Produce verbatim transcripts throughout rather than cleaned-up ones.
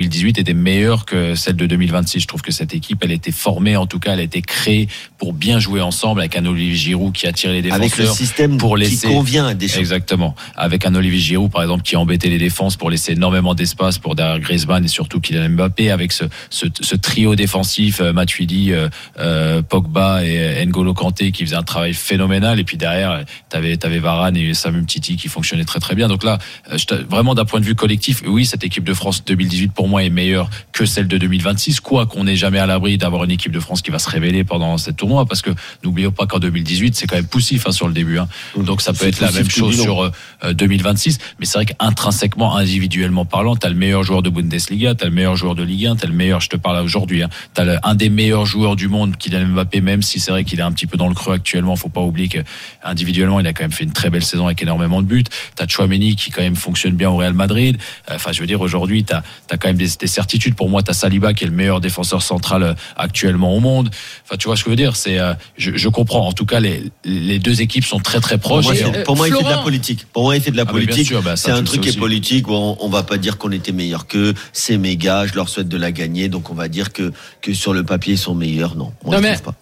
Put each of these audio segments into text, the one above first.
dix-huit était meilleure que celle de deux mille vingt-six. Je trouve que cette équipe, elle était formée, en tout cas, elle a été créée pour bien jouer ensemble, avec un Olivier Giroud qui attirait les défenseurs. Avec le système pour laisser... qui convient à Deschamps. Exactement. Avec un Olivier Giroud, par exemple, qui embêtait les défenses pour laisser énormément d'espace pour derrière Griezmann et surtout Kylian Mbappé, avec ce, ce, ce trio défensif, euh, Matuidi, euh, euh, Pogba et N'Golo Kanté, qui faisait un travail phénoménal. Et puis derrière, t'avais, t'avais Varane et Samuel Titi qui fonctionnaient très très bien. Donc là, vraiment d'un point de vue collectif, oui, cette équipe de France deux mille dix-huit pour moi est meilleure que celle de deux mille vingt-six, quoi qu'on n'est jamais à l'abri d'avoir une équipe de France qui va se révéler pendant cette tournoi, parce que n'oublions pas qu'en deux mille dix-huit c'est quand même poussif hein, sur le début hein. Donc ça peut c'est être la même chose sur euh, deux mille vingt-six, mais c'est vrai qu'intrinsèquement, individuellement parlant, t'as le meilleur joueur de Bundesliga, t'as le meilleur joueur de Ligue un, t'as le meilleur, je te parle aujourd'hui hein, t'as le, un des meilleurs joueurs du monde, Kylian Mbappé, même si c'est vrai qu'il est un petit peu dans le creux actuellement, faut pas oublier que individuellement il a quand même fait une très belle saison avec énormément de buts. T'as Tchouaméni qui quand même fonctionne bien au Real Madrid. Enfin, je veux dire, aujourd'hui, t'as, t'as quand même des, des certitudes. Pour moi, t'as Saliba qui est le meilleur défenseur central actuellement au monde. Enfin, tu vois ce que je veux dire. C'est, euh, je, je comprends. En tout cas, les, les deux équipes sont très très proches. Pour moi, et, euh, pour moi il fait de la politique. Pour moi, il fait de la ah, politique. Sûr, bah, c'est un truc qui est politique. Où on, on va pas dire qu'on était meilleur qu'eux. C'est méga. Je leur souhaite de la gagner. Donc, on va dire que que sur le papier, ils sont meilleurs. Non, moi, non, je mais... trouve pas.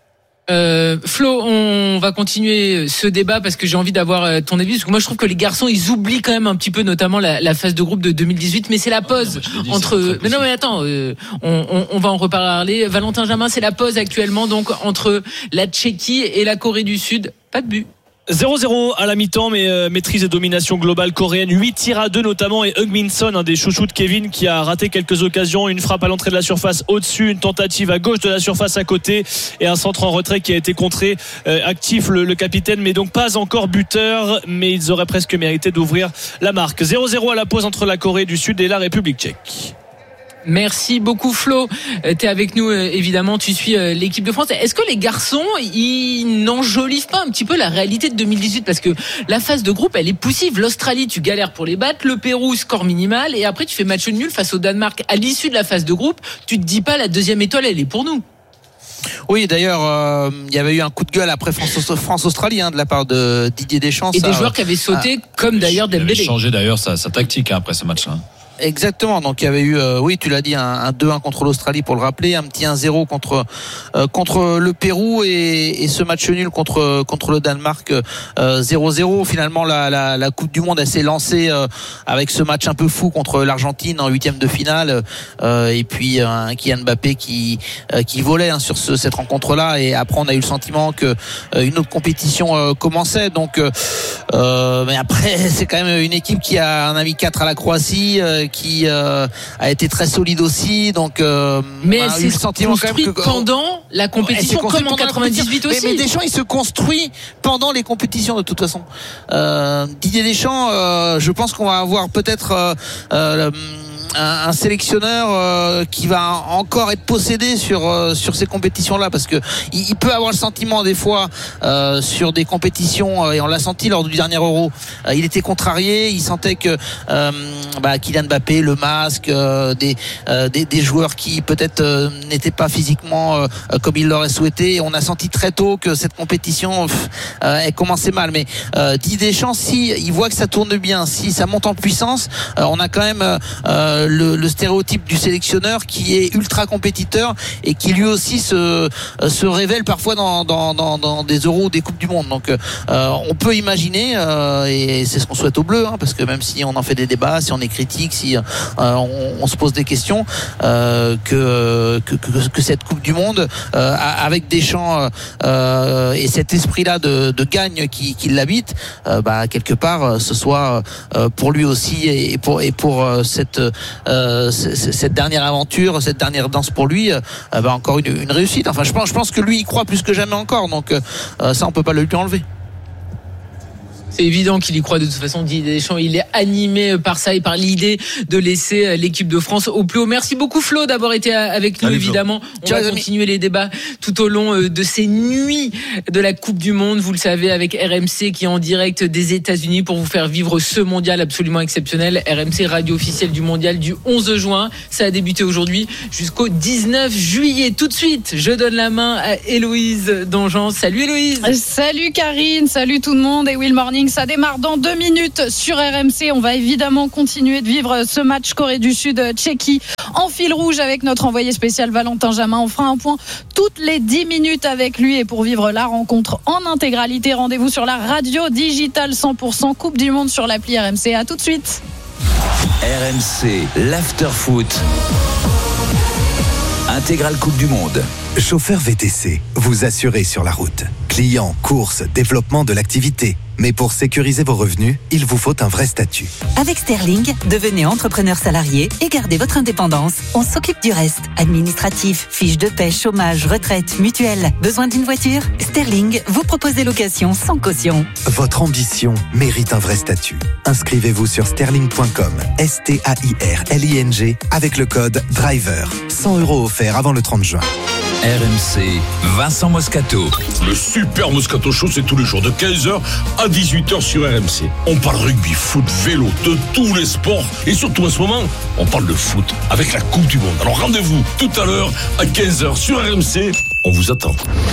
Euh, Flo, on va continuer ce débat parce que j'ai envie d'avoir ton avis, parce que moi je trouve que les garçons ils oublient quand même un petit peu notamment la, la phase de groupe de deux mille dix-huit, mais c'est la pause ah non, dit, entre mais non mais attends euh, on, on, on va en reparler. Valentin Jamin, c'est la pause actuellement donc entre la Tchéquie et la Corée du Sud, pas de but. zéro zéro à la mi-temps, mais euh, maîtrise et domination globale coréenne, huit tirs à deux notamment, et Heung-min Son, un des chouchous de Kevin, qui a raté quelques occasions, une frappe à l'entrée de la surface au-dessus, une tentative à gauche de la surface à côté, et un centre en retrait qui a été contré, euh, actif le, le capitaine, mais donc pas encore buteur, mais ils auraient presque mérité d'ouvrir la marque. zéro zéro à la pause entre la Corée du Sud et la République tchèque. Merci beaucoup Flo, t'es avec nous évidemment, tu suis l'équipe de France. Est-ce que les garçons ils n'enjolivent pas un petit peu la réalité de deux mille dix-huit, parce que la phase de groupe elle est poussive. L'Australie tu galères pour les battre, le Pérou score minimal, et après tu fais match nul face au Danemark à l'issue de la phase de groupe. Tu te dis pas la deuxième étoile elle est pour nous? Oui, d'ailleurs, euh, il y avait eu un coup de gueule après France-Australie hein, de la part de Didier Deschamps. Et ça, des joueurs qui avaient sauté, ah, comme d'ailleurs Dembélé. Il avait changé d'ailleurs sa, sa tactique hein, après ce match-là. Exactement, donc il y avait eu, euh, oui tu l'as dit, un, un deux un contre l'Australie pour le rappeler, un petit un zéro contre euh, contre le Pérou, et, et ce match nul contre contre le Danemark euh, zéro zéro. Finalement la, la, la Coupe du Monde elle s'est lancée euh, avec ce match un peu fou contre l'Argentine en huitième de finale, euh, et puis un Kylian Mbappé qui euh, qui volait hein, sur ce, cette rencontre-là, et après on a eu le sentiment que euh, une autre compétition euh, commençait. Donc euh, mais après c'est quand même une équipe qui a un ami quatre à la Croatie. Euh, qui euh, a été très solide aussi, donc euh, mais elle s'est construite pendant la compétition comme en quatre-vingt-dix-huit aussi. Mais, mais Deschamps il se construit pendant les compétitions de toute façon. euh, Didier Deschamps euh, je pense qu'on va avoir peut-être euh, euh, un, un sélectionneur euh, qui va encore être possédé sur euh, sur ces compétitions-là, parce que il, il peut avoir le sentiment des fois euh, sur des compétitions, euh, et on l'a senti lors du dernier Euro, euh, il était contrarié, il sentait que euh, bah, Kylian Mbappé, le masque, euh, des, euh, des des joueurs qui peut-être euh, n'étaient pas physiquement euh, comme il l'aurait souhaité. Et on a senti très tôt que cette compétition pff, euh, elle commençait mal, mais euh, Didier Deschamps, si il voit que ça tourne bien, si ça monte en puissance, euh, on a quand même euh, Le, le stéréotype du sélectionneur qui est ultra compétiteur et qui lui aussi se se révèle parfois dans dans dans, dans des Euros ou des Coupes du Monde. Donc euh, on peut imaginer euh, et c'est ce qu'on souhaite aux Bleus hein, parce que même si on en fait des débats, si on est critique, si euh, on, on se pose des questions, euh, que, que que que cette Coupe du Monde euh, avec Deschamps euh, et cet esprit-là de, de gagne qui, qui l'habite, euh, bah quelque part ce soit euh, pour lui aussi et pour et pour euh, cette Euh, cette dernière aventure, cette dernière danse pour lui, euh, bah encore une, une réussite. Enfin, je pense, je pense que lui, il croit plus que jamais encore. Donc, euh, ça, on peut pas le lui enlever. C'est évident qu'il y croit de toute façon. Didier Deschamps, il est animé par ça et par l'idée de laisser l'équipe de France au plus haut. Merci beaucoup Flo d'avoir été avec nous. Allez, évidemment, Flo. On Ciao, va continuer les débats tout au long de ces nuits de la Coupe du Monde. Vous le savez, avec R M C qui est en direct des États-Unis pour vous faire vivre ce mondial absolument exceptionnel. R M C, radio officielle du mondial du onze juin. Ça a débuté aujourd'hui jusqu'au dix-neuf juillet. Tout de suite, je donne la main à Héloïse Dangean. Salut Héloïse. Salut Karine, salut tout le monde et Will Morning. Sterling. Ça démarre dans deux minutes sur R M C. On va évidemment continuer de vivre ce match Corée du Sud-Tchéquie en fil rouge avec notre envoyé spécial Valentin Jamin. On fera un point toutes les dix minutes avec lui. Et pour vivre la rencontre en intégralité, rendez-vous sur la radio digitale cent pour cent Coupe du Monde sur l'appli R M C. À tout de suite. R M C, l'after-foot. Intégrale Coupe du Monde. Chauffeur V T C, vous assurez sur la route. Clients, courses, développement de l'activité. Mais pour sécuriser vos revenus, il vous faut un vrai statut. Avec Sterling, devenez entrepreneur salarié et gardez votre indépendance. On s'occupe du reste. Administratif, fiches de paie, chômage, retraite, mutuelle. Besoin d'une voiture ? Sterling vous propose des locations sans caution. Votre ambition mérite un vrai statut. Inscrivez-vous sur sterling point com, S T A I R L I N G, avec le code DRIVER. cent euros offerts avant le trente juin. R M C, Vincent Moscato. Le super Moscato Show, c'est tous les jours de quinze heures à dix-huit heures sur R M C. On parle rugby, foot, vélo, de tous les sports. Et surtout en ce moment, on parle de foot avec la Coupe du Monde. Alors rendez-vous tout à l'heure à quinze heures sur R M C. On vous attend.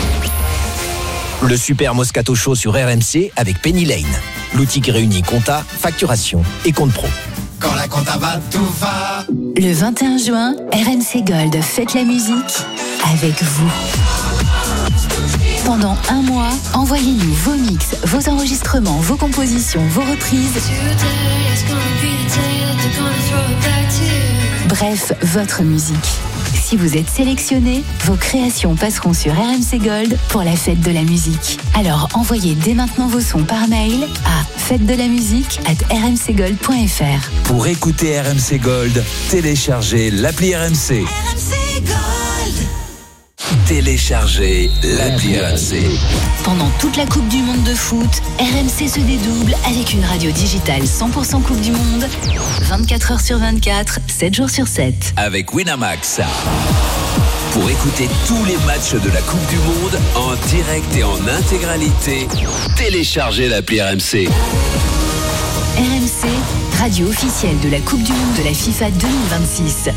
Le super Moscato Show sur R M C avec Penny Lane. L'outil qui réunit compta, facturation et compte pro. Quand la compta va, tout va. Le vingt et un juin, R M C Gold fête la musique avec vous. Pendant un mois, envoyez-nous vos mix, vos enregistrements, vos compositions, vos reprises. Bref, votre musique. Si vous êtes sélectionné, vos créations passeront sur R M C Gold pour la fête de la musique. Alors envoyez dès maintenant vos sons par mail à fête de la musique arobase r m c gold point f r. Pour écouter R M C Gold, téléchargez l'appli R M C. R M C Gold. Téléchargez l'appli R M C. Pendant toute la Coupe du Monde de foot, R M C se dédouble avec une radio digitale cent pour cent Coupe du Monde, vingt-quatre heures sur vingt-quatre, sept jours sur sept. Avec Winamax. Pour écouter tous les matchs de la Coupe du Monde en direct et en intégralité, téléchargez l'appli R M C. R M C, radio officielle de la Coupe du Monde de la FIFA deux mille vingt-six.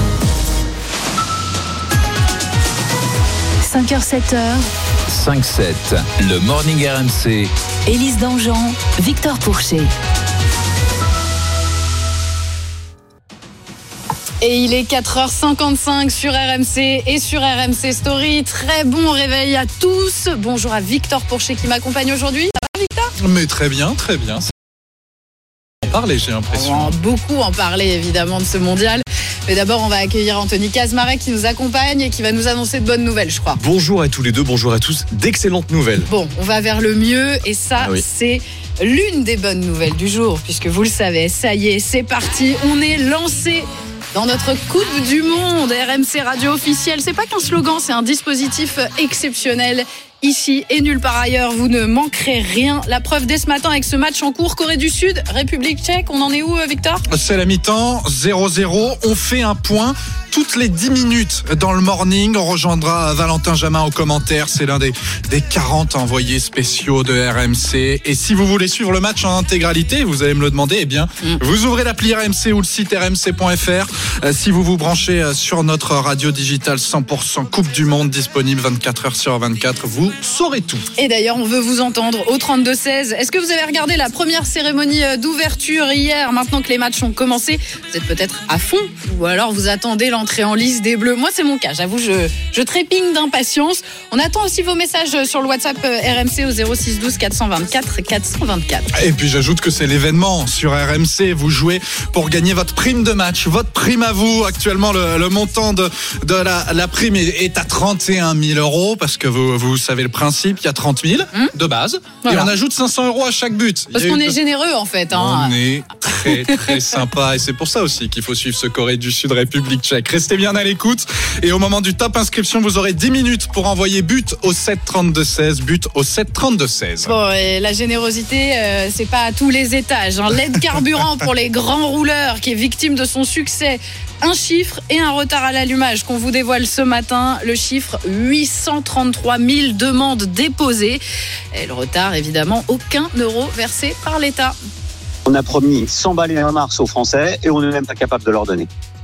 cinq heures sept heures. cinq sept, le Morning R M C. Élise Dangean, Victor Pourchet. Et il est quatre heures cinquante-cinq sur R M C et sur R M C Story. Très bon réveil à tous. Bonjour à Victor Pourchet qui m'accompagne aujourd'hui. Ça va, Victor ? Mais très bien, très bien. En parler, j'ai l'impression. On va beaucoup en parler évidemment de ce mondial. Mais d'abord, on va accueillir Anthony Kazmarek qui nous accompagne et qui va nous annoncer de bonnes nouvelles, je crois. Bonjour à tous les deux, bonjour à tous. D'excellentes nouvelles. Bon, on va vers le mieux et ça, ah oui. c'est l'une des bonnes nouvelles du jour, puisque vous le savez, ça y est, c'est parti. On est lancé dans notre Coupe du Monde. R M C Radio officielle. C'est pas qu'un slogan, c'est un dispositif exceptionnel. Ici et nulle part ailleurs, vous ne manquerez rien. La preuve dès ce matin avec ce match en cours, Corée du Sud, République tchèque. On en est où, Victor ? C'est la mi-temps, zéro zéro. On fait un point toutes les dix minutes dans le morning. On rejoindra Valentin Jamin aux commentaires. C'est l'un des, des quarante envoyés spéciaux de R M C. Et si vous voulez suivre le match en intégralité, vous allez me le demander, eh bien, mm. vous ouvrez l'appli R M C ou le site r m c point f r. Euh, si vous vous branchez sur notre radio digitale cent pour cent Coupe du Monde, disponible vingt-quatre heures sur vingt-quatre, vous saurez tout. Et d'ailleurs, on veut vous entendre au trente-deux seize. Est-ce que vous avez regardé la première cérémonie d'ouverture hier, maintenant que les matchs ont commencé ? Vous êtes peut-être à fond, ou alors vous attendez l'entrée en lice des Bleus. Moi, c'est mon cas, j'avoue, je, je trépigne d'impatience. On attend aussi vos messages sur le WhatsApp R M C au zéro six douze quatre cent vingt-quatre quatre cent vingt-quatre. Et puis j'ajoute que c'est l'événement sur R M C. Vous jouez pour gagner votre prime de match, votre prime à vous. Actuellement, le, le montant de, de la, la prime est, est à trente et un mille euros, parce que vous, vous savez le principe, il y a trente mille hum de base, voilà. Et on ajoute cinq cents euros à chaque but. Parce qu'on est généreux en fait. Hein. On est très très sympa, et c'est pour ça aussi qu'il faut suivre ce Corée du Sud République tchèque. Restez bien à l'écoute, et au moment du top inscription, vous aurez dix minutes pour envoyer but au sept trente-deux seize, but au sept trente-deux seize. Bon, et la générosité, euh, c'est pas à tous les étages. Hein. L'aide carburant pour les grands rouleurs qui est victime de son succès. Un chiffre et un retard à l'allumage qu'on vous dévoile ce matin. Le chiffre, huit cent trente-trois mille demandes déposées. Et le retard, évidemment, aucun euro versé par l'État. On a promis cent balles et un mars aux Français et on n'est même pas capable de leur donner.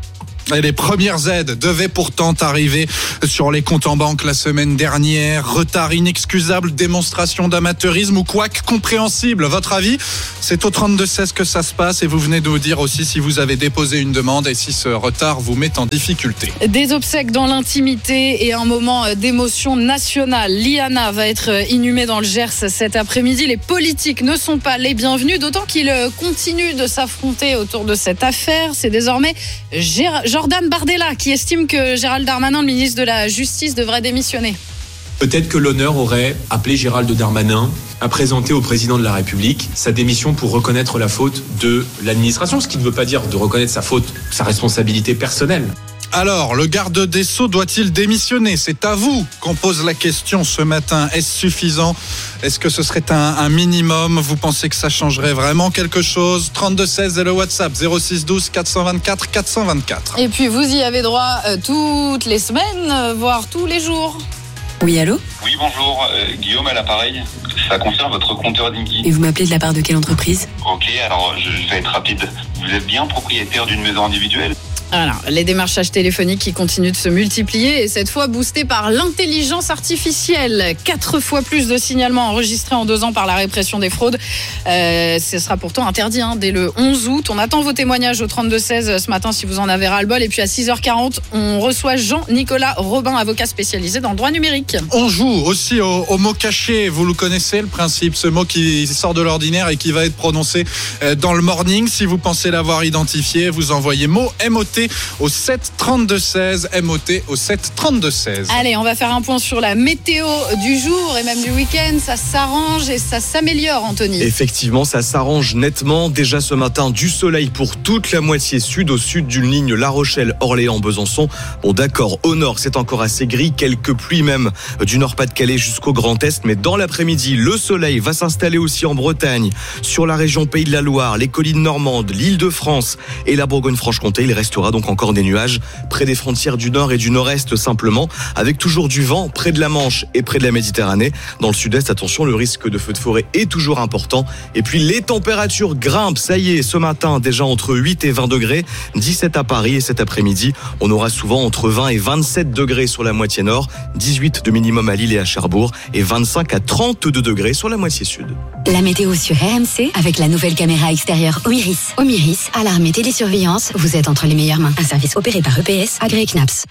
Et les premières aides devaient pourtant arriver sur les comptes en banque la semaine dernière. Retard inexcusable, démonstration d'amateurisme ou quoi que compréhensible. Votre avis ? C'est au trente-deux seize que ça se passe et vous venez de nous dire aussi si vous avez déposé une demande et si ce retard vous met en difficulté. Des obsèques dans l'intimité et un moment d'émotion nationale. Liana va être inhumée dans le Gers cet après-midi. Les politiques ne sont pas les bienvenus, d'autant qu'ils continuent de s'affronter autour de cette affaire. C'est désormais Gérard Jordan Bardella qui estime que Gérald Darmanin, le ministre de la Justice, devrait démissionner. Peut-être que l'honneur aurait appelé Gérald Darmanin à présenter au président de la République sa démission pour reconnaître la faute de l'administration, ce qui ne veut pas dire de reconnaître sa faute, sa responsabilité personnelle. Alors, le garde des Sceaux doit-il démissionner ? C'est à vous qu'on pose la question ce matin. Est-ce suffisant ? Est-ce que ce serait un, un minimum ? Vous pensez que ça changerait vraiment quelque chose ? trente-deux seize et le WhatsApp zéro six douze quatre cent vingt-quatre quatre cent vingt-quatre. Et puis vous y avez droit euh, toutes les semaines, euh, voire tous les jours. Oui, allô ? Oui, bonjour, euh, Guillaume à l'appareil. Ça concerne votre compteur Dinky. Et vous m'appelez de la part de quelle entreprise ? Ok, alors je, je vais être rapide. Vous êtes bien propriétaire d'une maison individuelle ? Alors, les démarchages téléphoniques qui continuent de se multiplier et cette fois boostés par l'intelligence artificielle. Quatre fois plus de signalements enregistrés en deux ans par la répression des fraudes. Euh, ce sera pourtant interdit hein, dès le onze août. On attend vos témoignages au trente-deux seize ce matin si vous en avez ras-le-bol. Et puis à six heures quarante, on reçoit Jean-Nicolas Robin, avocat spécialisé dans le droit numérique. On joue aussi au, au mot caché. Vous le connaissez, le principe, ce mot qui sort de l'ordinaire et qui va être prononcé dans le morning. Si vous pensez l'avoir identifié, vous envoyez mot M O T au sept trente-deux seize, M O T au sept trente-deux seize. Allez, on va faire un point sur la météo du jour et même du week-end. Ça s'arrange et ça s'améliore, Anthony. Effectivement, ça s'arrange nettement. Déjà ce matin, du soleil pour toute la moitié sud, au sud d'une ligne La Rochelle, Orléans, Besançon. Bon, d'accord, au nord, c'est encore assez gris. Quelques pluies même du Nord-Pas-de-Calais jusqu'au Grand Est. Mais dans l'après-midi, le soleil va s'installer aussi en Bretagne, sur la région Pays de la Loire, les collines normandes, l'Île-de-France et la Bourgogne-Franche-Comté. Il restera donc encore des nuages près des frontières du nord et du nord-est simplement, avec toujours du vent près de la Manche et près de la Méditerranée. Dans le sud-est, attention, le risque de feu de forêt est toujours important. Et puis les températures grimpent, ça y est, ce matin déjà entre huit et vingt degrés, dix-sept à Paris, et cet après-midi, on aura souvent entre vingt et vingt-sept degrés sur la moitié nord, dix-huit de minimum à Lille et à Cherbourg et vingt-cinq à trente-deux degrés sur la moitié sud. La météo sur R M C avec la nouvelle caméra extérieure Omiris. Omiris, alarme et télésurveillance, vous êtes entre les meilleures mains. Un service opéré par E P S, agréé C N A P S.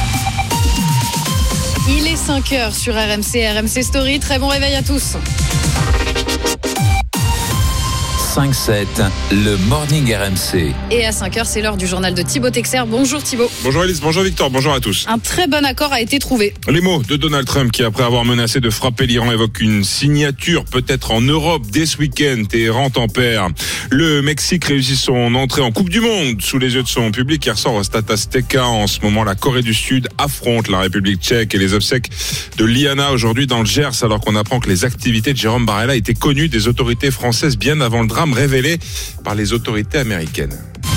Il est cinq heures sur R M C, R M C Story. Très bon réveil à tous. cinq sept, le Morning R M C. Et à cinq heures, c'est l'heure du journal de Thibaut Texer. Bonjour Thibaut. Bonjour Elise, bonjour Victor, bonjour à tous. Un très bon accord a été trouvé. Les mots de Donald Trump qui, après avoir menacé de frapper l'Iran, évoque une signature peut-être en Europe dès ce week-end. Téhéran tempère. Le Mexique réussit son entrée en Coupe du Monde sous les yeux de son public. Hier soir au Stade Azteca, en ce moment, la Corée du Sud affronte la République tchèque et les obsèques de Liana aujourd'hui dans le Gers, alors qu'on apprend que les activités de Jérôme Barella étaient connues des autorités françaises bien avant le drame révélé par les autorités américaines.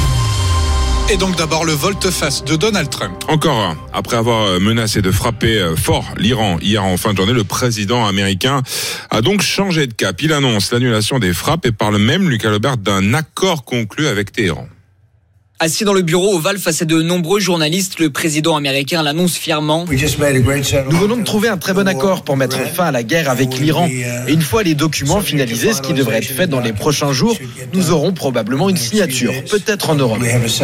Et donc d'abord le volte-face de Donald Trump. Encore un. Après avoir menacé de frapper fort l'Iran hier en fin de journée, le président américain a donc changé de cap. Il annonce l'annulation des frappes et parle même, Lucas Lebert, d'un accord conclu avec Téhéran. Assis dans le bureau ovale face à de nombreux journalistes, le président américain l'annonce fièrement. Nous venons de trouver un très bon accord pour mettre fin à la guerre avec l'Iran. Et une fois les documents finalisés, ce qui devrait être fait dans les prochains jours, nous aurons probablement une signature, peut-être en Europe.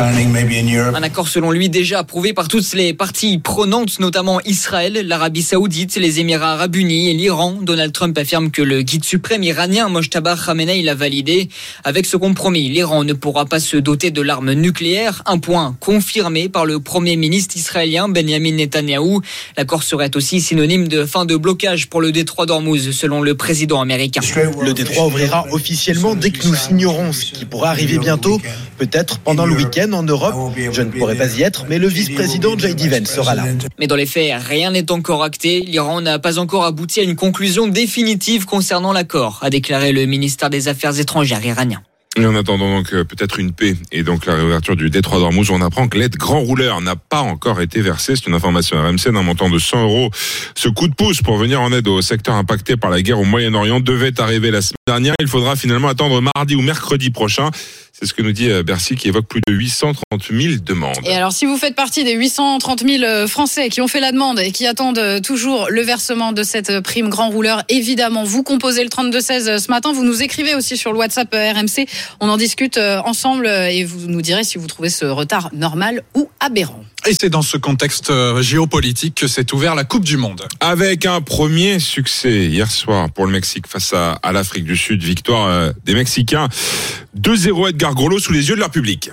Un accord selon lui déjà approuvé par toutes les parties prenantes, notamment Israël, l'Arabie Saoudite, les Émirats Arabes Unis et l'Iran. Donald Trump affirme que le guide suprême iranien Mojtaba Khamenei l'a validé. Avec ce compromis, l'Iran ne pourra pas se doter de l'arme nucléaire. Un point confirmé par le Premier ministre israélien Benjamin Netanyahou. L'accord serait aussi synonyme de fin de blocage pour le détroit d'Ormuz, selon le président américain. Le détroit ouvrira officiellement dès que nous signerons, ce qui pourra arriver bientôt, peut-être pendant le week-end en Europe. Je ne pourrai pas y être, mais le vice-président J D Vance sera là. Mais dans les faits, rien n'est encore acté. L'Iran n'a pas encore abouti à une conclusion définitive concernant l'accord, a déclaré le ministère des Affaires étrangères iranien. Et en attendant donc euh, peut-être une paix et donc la réouverture du détroit d'Ormuz, on apprend que l'aide grand rouleur n'a pas encore été versée. C'est une information R M C d'un montant de cent euros. Ce coup de pouce pour venir en aide au secteur impacté par la guerre au Moyen-Orient devait arriver la semaine dernière. Il faudra finalement attendre mardi ou mercredi prochain. C'est ce que nous dit Bercy qui évoque plus de huit cent trente mille demandes. Et alors, si vous faites partie des huit cent trente mille Français qui ont fait la demande et qui attendent toujours le versement de cette prime grand rouleur, évidemment, vous composez le trente-deux seize ce matin. Vous nous écrivez aussi sur le WhatsApp R M C. On en discute ensemble et vous nous direz si vous trouvez ce retard normal ou aberrant. Et c'est dans ce contexte géopolitique que s'est ouvert la Coupe du Monde. Avec un premier succès hier soir pour le Mexique face à, à l'Afrique du Sud. Victoire euh, des Mexicains. deux zéro Edgar Grollo sous les yeux de leur public.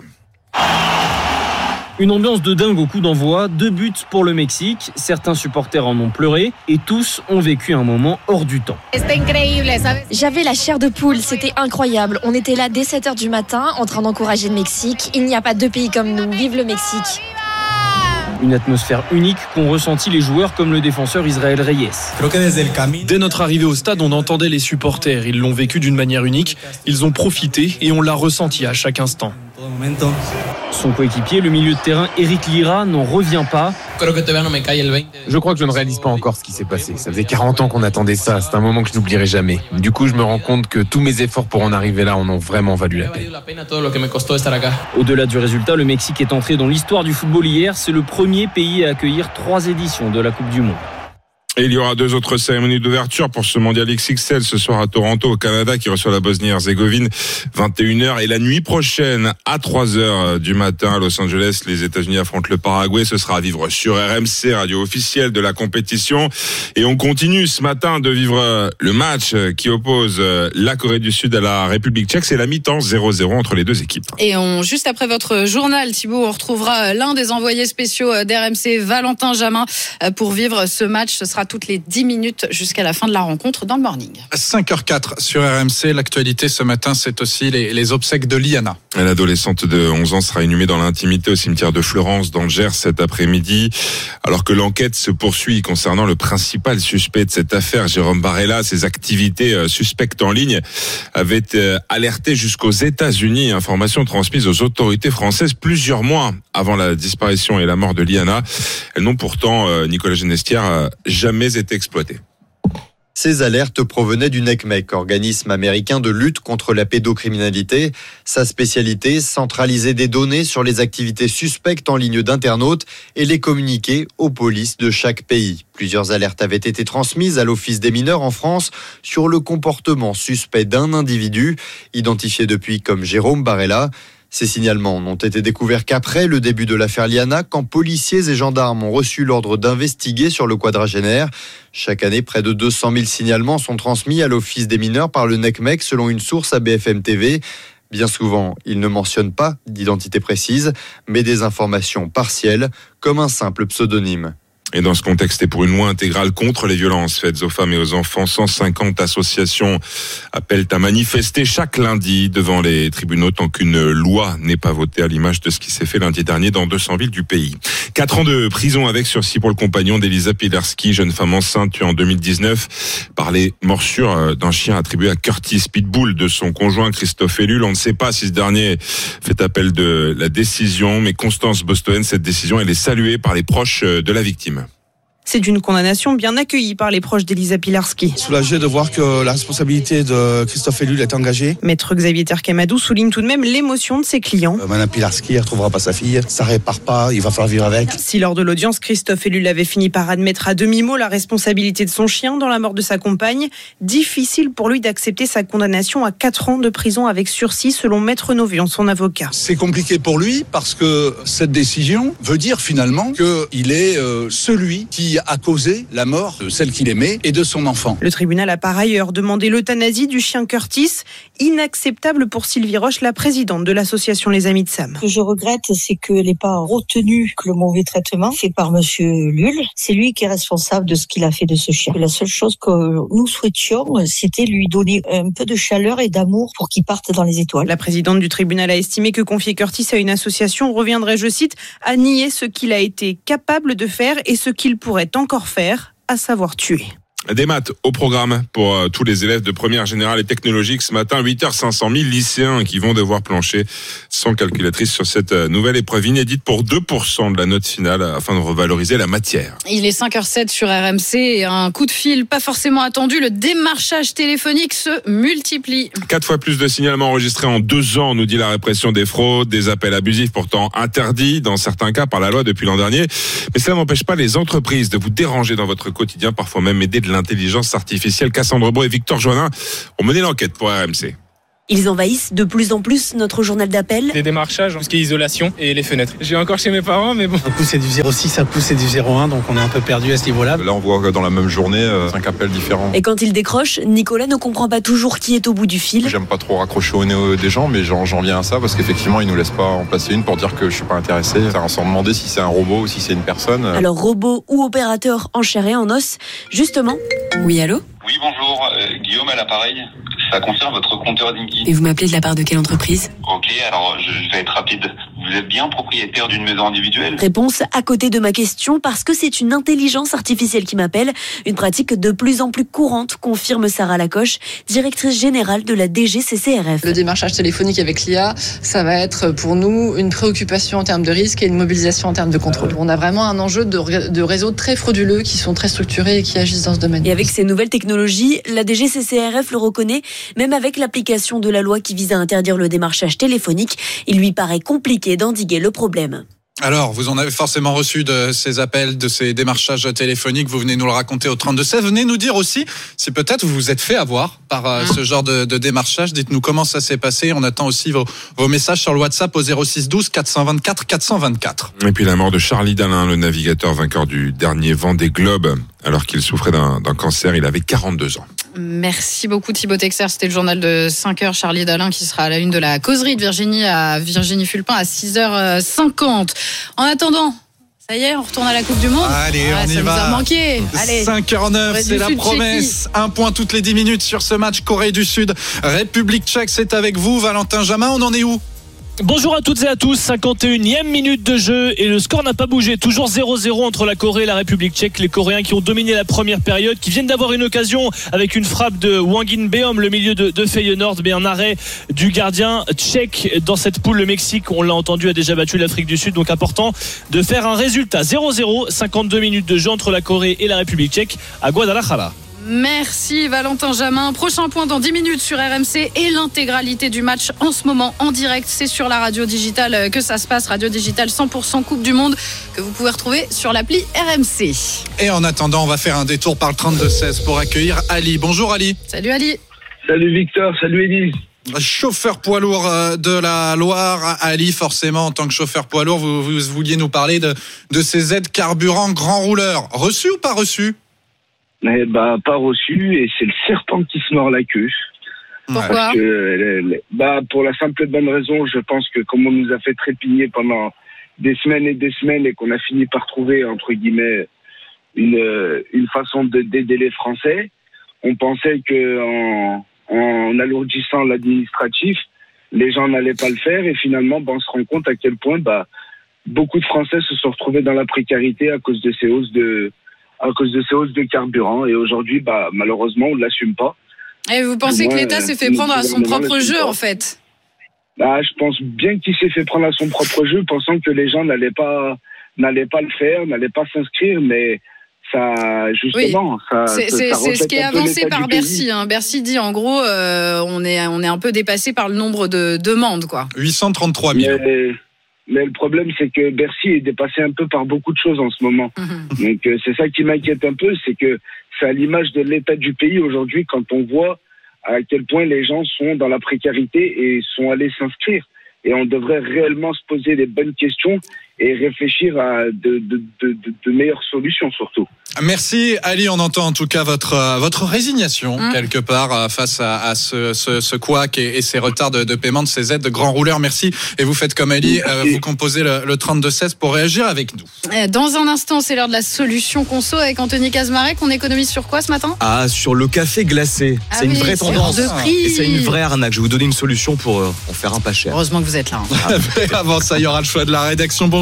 Une ambiance de dingue au coup d'envoi, deux buts pour le Mexique, certains supporters en ont pleuré et tous ont vécu un moment hors du temps. J'avais la chair de poule, c'était incroyable. On était là dès sept heures du matin en train d'encourager le Mexique. Il n'y a pas deux pays comme nous, vive le Mexique. Une atmosphère unique qu'ont ressenti les joueurs comme le défenseur Israël Reyes. Dès notre arrivée au stade, on entendait les supporters. Ils l'ont vécu d'une manière unique. Ils ont profité et on l'a ressenti à chaque instant. Son coéquipier, le milieu de terrain Eric Lira, n'en revient pas. Je crois que je ne réalise pas encore ce qui s'est passé. Ça faisait quarante ans qu'on attendait ça. C'est un moment que je n'oublierai jamais. Du coup, je me rends compte que tous mes efforts pour en arriver là en ont vraiment valu la peine. Au-delà du résultat, le Mexique est entré dans l'histoire du football hier. C'est le premier pays à accueillir trois éditions de la Coupe du Monde. Et il y aura deux autres cérémonies d'ouverture pour ce mondial X X L ce soir à Toronto, au Canada, qui reçoit la Bosnie-Herzégovine, vingt et une heures. Et la nuit prochaine, à trois heures du matin, à Los Angeles, les États-Unis affrontent le Paraguay. Ce sera à vivre sur R M C, radio officielle de la compétition. Et on continue ce matin de vivre le match qui oppose la Corée du Sud à la République tchèque. C'est la mi-temps, zéro zéro entre les deux équipes. Et on, juste après votre journal, Thibaut, on retrouvera l'un des envoyés spéciaux d'R M C, Valentin Jamin, pour vivre ce match. Ce sera toutes les dix minutes jusqu'à la fin de la rencontre dans le morning. cinq heures quatre sur R M C. L'actualité ce matin, c'est aussi les, les obsèques de Liana. L'adolescente de onze ans sera inhumée dans l'intimité au cimetière de Fleurance dans le Gers cet après-midi. Alors que l'enquête se poursuit concernant le principal suspect de cette affaire, Jérôme Barella, ses activités suspectes en ligne avaient alerté jusqu'aux États-Unis. Information transmise aux autorités françaises plusieurs mois avant la disparition et la mort de Liana. Elles n'ont pourtant, Nicolas Genestière, jamais été exploitées. Ces alertes provenaient du NECMEC, organisme américain de lutte contre la pédocriminalité. Sa spécialité, centraliser des données sur les activités suspectes en ligne d'internautes et les communiquer aux polices de chaque pays. Plusieurs alertes avaient été transmises à l'Office des mineurs en France sur le comportement suspect d'un individu, identifié depuis comme Jérôme Barella. Ces signalements n'ont été découverts qu'après le début de l'affaire Liana, quand policiers et gendarmes ont reçu l'ordre d'investiguer sur le quadragénaire. Chaque année, près de deux cent mille signalements sont transmis à l'Office des mineurs par le NECMEC, selon une source à B F M T V. Bien souvent, il ne mentionne pas d'identité précise, mais des informations partielles, comme un simple pseudonyme. Et dans ce contexte, et pour une loi intégrale contre les violences faites aux femmes et aux enfants, cent cinquante associations appellent à manifester chaque lundi devant les tribunaux tant qu'une loi n'est pas votée, à l'image de ce qui s'est fait lundi dernier dans deux cents villes du pays. Quatre ans de prison avec sursis pour le compagnon d'Elisa Pilarski, jeune femme enceinte tuée en deux mille dix-neuf par les morsures d'un chien attribué à Curtis Pitbull de son conjoint Christophe Ellul. On ne sait pas si ce dernier fait appel de la décision, mais Constance Bostoen, cette décision, elle est saluée par les proches de la victime. C'est une condamnation bien accueillie par les proches d'Elisa Pilarski. Soulagé de voir que la responsabilité de Christophe Ellul est engagée. Maître Xavier Terkamadou souligne tout de même l'émotion de ses clients. Euh, Madame Pilarski ne retrouvera pas sa fille, ça répare pas, il va falloir vivre avec. Si lors de l'audience, Christophe Ellul avait fini par admettre à demi-mot la responsabilité de son chien dans la mort de sa compagne, difficile pour lui d'accepter sa condamnation à quatre ans de prison avec sursis, selon Maître Novion, son avocat. C'est compliqué pour lui parce que cette décision veut dire finalement qu'il est euh, celui qui a causé la mort de celle qu'il aimait et de son enfant. Le tribunal a par ailleurs demandé l'euthanasie du chien Curtis, inacceptable pour Sylvie Roche, la présidente de l'association Les Amis de Sam. Ce que je regrette, c'est qu'elle n'ait pas retenu que le mauvais traitement fait par Monsieur Ellul. C'est lui qui est responsable de ce qu'il a fait de ce chien. La seule chose que nous souhaitions, c'était lui donner un peu de chaleur et d'amour pour qu'il parte dans les étoiles. La présidente du tribunal a estimé que confier Curtis à une association reviendrait, je cite, à nier ce qu'il a été capable de faire et ce qu'il pourrait encore faire, à savoir tuer. Des maths au programme pour euh, tous les élèves de première générale et technologique ce matin, huit heures cinq cents mille lycéens qui vont devoir plancher sans calculatrice sur cette euh, nouvelle épreuve inédite pour deux pour cent de la note finale afin de revaloriser la matière. Il est cinq heures sept sur R M C et un coup de fil pas forcément attendu, le démarchage téléphonique se multiplie. Quatre fois plus de signalements enregistrés en deux ans, nous dit la répression des fraudes, des appels abusifs pourtant interdits dans certains cas par la loi depuis l'an dernier. Mais cela n'empêche pas les entreprises de vous déranger dans votre quotidien, parfois même aider de l'intelligence artificielle. Cassandre Beau et Victor Joannin ont mené l'enquête pour R M C. Ils envahissent de plus en plus notre journal d'appel. Les démarchages, tout ce qui est isolation et les fenêtres. J'ai encore chez mes parents, mais bon. Un coup c'est du zéro six, un coup c'est du zéro un, donc on est un peu perdu à ce niveau-là. Là on voit dans la même journée euh, cinq appels différents. Et quand il décroche, Nicolas ne comprend pas toujours qui est au bout du fil. J'aime pas trop raccrocher au nez des gens, mais j'en, j'en viens à ça parce qu'effectivement ils nous laissent pas en placer une pour dire que je suis pas intéressé. Sans demander si c'est un robot ou si c'est une personne. Alors robot ou opérateur en chair et en os, justement. Oui, allô ? Oui, bonjour, euh, Guillaume à l'appareil. Ça concerne votre compteur LinkedIn. Et vous m'appelez de la part de quelle entreprise ? Ok, alors je, je vais être rapide. Vous êtes bien propriétaire d'une maison individuelle ? Réponse à côté de ma question, parce que c'est une intelligence artificielle qui m'appelle. Une pratique de plus en plus courante, confirme Sarah Lacoche, directrice générale de la D G C C R F. Le démarchage téléphonique avec l'I A, ça va être pour nous une préoccupation en termes de risque et une mobilisation en termes de contrôle. On a vraiment un enjeu de, de réseaux très frauduleux qui sont très structurés et qui agissent dans ce domaine. Et avec ces nouvelles technologies, la D G C C R F le reconnaît. Même avec l'application de la loi qui vise à interdire le démarchage téléphonique, il lui paraît compliqué d'endiguer le problème. Alors, vous en avez forcément reçu de ces appels, de ces démarchages téléphoniques. Vous venez nous le raconter au trente-deux seize. Venez nous dire aussi si peut-être vous vous êtes fait avoir par euh, ce genre de, de démarchage. Dites-nous comment ça s'est passé. On attend aussi vos, vos messages sur le WhatsApp au zéro six douze quatre cent vingt-quatre quatre cent vingt-quatre. Et puis la mort de Charlie Dalin, le navigateur vainqueur du dernier Vendée Globe. Alors qu'il souffrait d'un, d'un cancer, il avait quarante-deux ans. Merci beaucoup Thibaut Texer, c'était le journal de cinq heures. Charlie Dalin qui sera à la une de la causerie de Virginie à Virginie Fulpin à six heures cinquante. En attendant, ça y est, on retourne à la Coupe du Monde. Allez, ah, on y ça va. Ça nous a manqué. Allez. cinq heures neuf, c'est la promesse. Un point toutes les dix minutes sur ce match Corée du Sud. République tchèque, c'est avec vous. Valentin Jamin, on en est où ? Bonjour à toutes et à tous, cinquante et unième minute de jeu et le score n'a pas bougé, toujours zéro zéro entre la Corée et la République tchèque. Les Coréens qui ont dominé la première période, qui viennent d'avoir une occasion avec une frappe de Wang In-beom, le milieu de, de Feyenoord, mais un arrêt du gardien tchèque dans cette poule. Le Mexique, on l'a entendu, a déjà battu l'Afrique du Sud, donc important de faire un résultat. zéro zéro, cinquante-deux minutes de jeu entre la Corée et la République tchèque à Guadalajara. Merci Valentin Jamin. Prochain point dans dix minutes sur R M C et l'intégralité du match en ce moment en direct. C'est sur la radio digitale que ça se passe. Radio digitale cent pour cent Coupe du Monde que vous pouvez retrouver sur l'appli R M C. Et en attendant, on va faire un détour par le trente-deux seize pour accueillir Ali. Bonjour Ali. Salut Ali. Salut Victor, salut Élise. Chauffeur poids lourd de la Loire, Ali, forcément, en tant que chauffeur poids lourd, vous, vous vouliez nous parler de, de ces aides carburant grand rouleur. Reçu ou pas reçu ? Eh bah, pas reçu, et c'est le serpent qui se mord la queue. Pourquoi ? Parce que, bah, pour la simple et bonne raison, je pense que comme on nous a fait trépigner pendant des semaines et des semaines et qu'on a fini par trouver, entre guillemets, une, une façon de, d'aider les Français, on pensait que en, en alourdissant l'administratif, les gens n'allaient pas le faire, et finalement, bah, on se rend compte à quel point, bah, beaucoup de Français se sont retrouvés dans la précarité à cause de ces hausses de, à cause de ces hausses de carburant, et aujourd'hui, bah, malheureusement, on ne l'assume pas. Et vous pensez moins, que l'État s'est fait prendre à son propre jeu, en fait ? Bah, je pense bien qu'il s'est fait prendre à son propre jeu, pensant que les gens n'allaient pas, n'allaient pas le faire, n'allaient pas s'inscrire, mais ça, justement, oui. ça, c'est, ça, c'est, ça c'est ce qui est avancé par Bercy. Hein. Bercy dit, en gros, euh, on est, on est un peu dépassé par le nombre de demandes, quoi. huit cent trente-trois mille. Mais, mais le problème, c'est que Bercy est dépassé un peu par beaucoup de choses en ce moment. Mmh. Donc, euh, c'est ça qui m'inquiète un peu, c'est que c'est à l'image de l'état du pays aujourd'hui quand on voit à quel point les gens sont dans la précarité et sont allés s'inscrire. Et on devrait réellement se poser les bonnes questions et réfléchir à de, de, de, de, de meilleures solutions surtout. Merci Ali, on entend en tout cas votre votre résignation mmh. quelque part face à, à ce, ce, ce couac et, et ces retards de, de paiement de ces aides de grands rouleurs. Merci, et vous faites comme Ali, euh, vous composez le, le trente-deux seize pour réagir avec nous. Dans un instant, c'est l'heure de la solution conso avec Anthony Casmarek. On économise sur quoi ce matin ? Ah, sur le café glacé. Ah c'est oui, une vraie c'est tendance. de prix. Et c'est une vraie arnaque. Je vais vous donner une solution pour euh, en faire un pas cher. Heureusement que vous êtes là. Hein. Avant ça, il y aura le choix de la rédaction. Bonjour.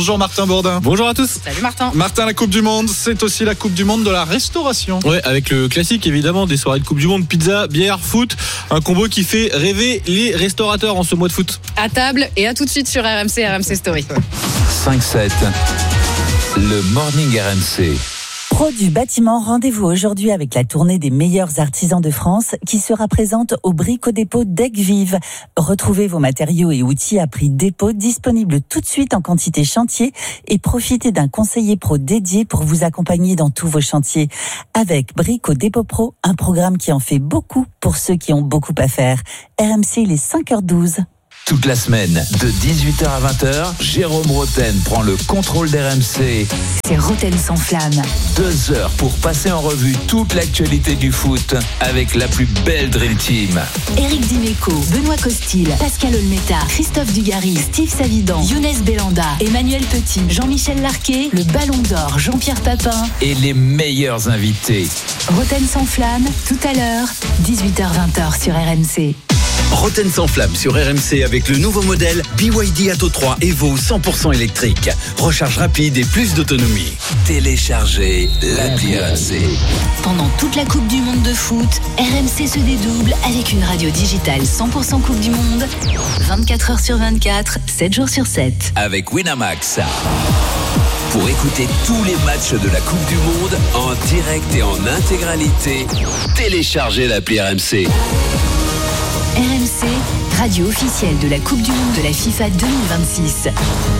Bonjour Martin Bourdin. Bonjour à tous. Salut Martin. Martin, la Coupe du Monde, c'est aussi la Coupe du Monde de la restauration. Ouais, avec le classique évidemment des soirées de Coupe du Monde, pizza, bière, foot, un combo qui fait rêver les restaurateurs en ce mois de foot. À table et à tout de suite sur R M C, R M C Story. cinq sept, le Morning R M C. Pro du bâtiment, rendez-vous aujourd'hui avec la tournée des meilleurs artisans de France qui sera présente au Brico-Dépôt d'Aigues-Vives. Retrouvez vos matériaux et outils à prix dépôt disponibles tout de suite en quantité chantier et profitez d'un conseiller pro dédié pour vous accompagner dans tous vos chantiers. Avec Brico-Dépôt Pro, un programme qui en fait beaucoup pour ceux qui ont beaucoup à faire. R M C, il est cinq heures douze. Toute la semaine, de dix-huit heures à vingt heures, Jérôme Roten prend le contrôle d'R M C. C'est Roten sans flamme. Deux heures pour passer en revue toute l'actualité du foot avec la plus belle Dream Team. Éric Dimeco, Benoît Costil, Pascal Olmeta, Christophe Dugarry, Steve Savidan, Younes Belanda, Emmanuel Petit, Jean-Michel Larquet, le Ballon d'Or, Jean-Pierre Papin. Et les meilleurs invités. Roten sans flamme, tout à l'heure, dix-huit heures vingt sur R M C. Roten sans flamme sur R M C avec le nouveau modèle B Y D Atto trois Evo cent pour cent électrique. Recharge rapide et plus d'autonomie. Téléchargez l'appli R M C. Pendant toute la Coupe du Monde de foot, R M C se dédouble avec une radio digitale cent pour cent Coupe du Monde, vingt-quatre heures sur vingt-quatre, sept jours sur sept. Avec Winamax. Pour écouter tous les matchs de la Coupe du Monde en direct et en intégralité, téléchargez l'appli R M C. R M C, radio officielle de la Coupe du Monde de la FIFA deux mille vingt-six.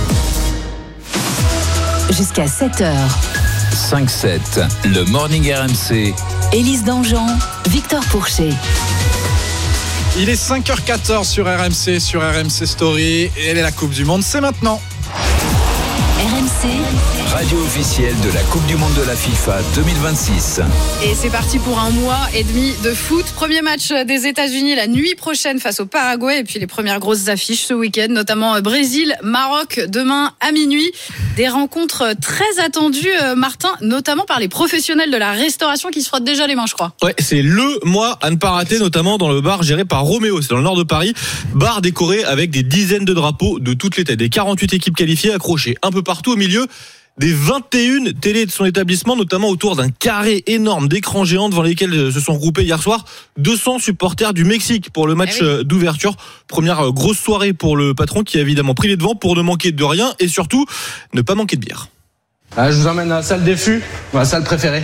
Jusqu'à sept heures. cinq sept, le Morning R M C. Élise Dangean, Victor Pourchet. Il est cinq heures quatorze sur R M C, sur R M C Story. Et elle est la Coupe du Monde, c'est maintenant. R M C, radio officielle de la Coupe du Monde de la FIFA deux mille vingt-six. Et c'est parti pour un mois et demi de foot. Premier match des États-Unis la nuit prochaine face au Paraguay. Et puis les premières grosses affiches ce week-end, notamment Brésil-Maroc demain à minuit. Des rencontres très attendues, Martin, notamment par les professionnels de la restauration qui se frottent déjà les mains, je crois. Ouais, c'est le mois à ne pas rater, notamment dans le bar géré par Roméo. C'est dans le nord de Paris. Bar décoré avec des dizaines de drapeaux de toutes les têtes. Des quarante-huit équipes qualifiées accrochées un peu partout au milieu des vingt et une télés de son établissement, notamment autour d'un carré énorme d'écrans géants devant lesquels se sont regroupés hier soir deux cents supporters du Mexique pour le match ah oui. d'ouverture. Première grosse soirée pour le patron qui a évidemment pris les devants pour ne manquer de rien et surtout ne pas manquer de bière. Ah, je vous emmène à la salle des fûts, ma salle préférée.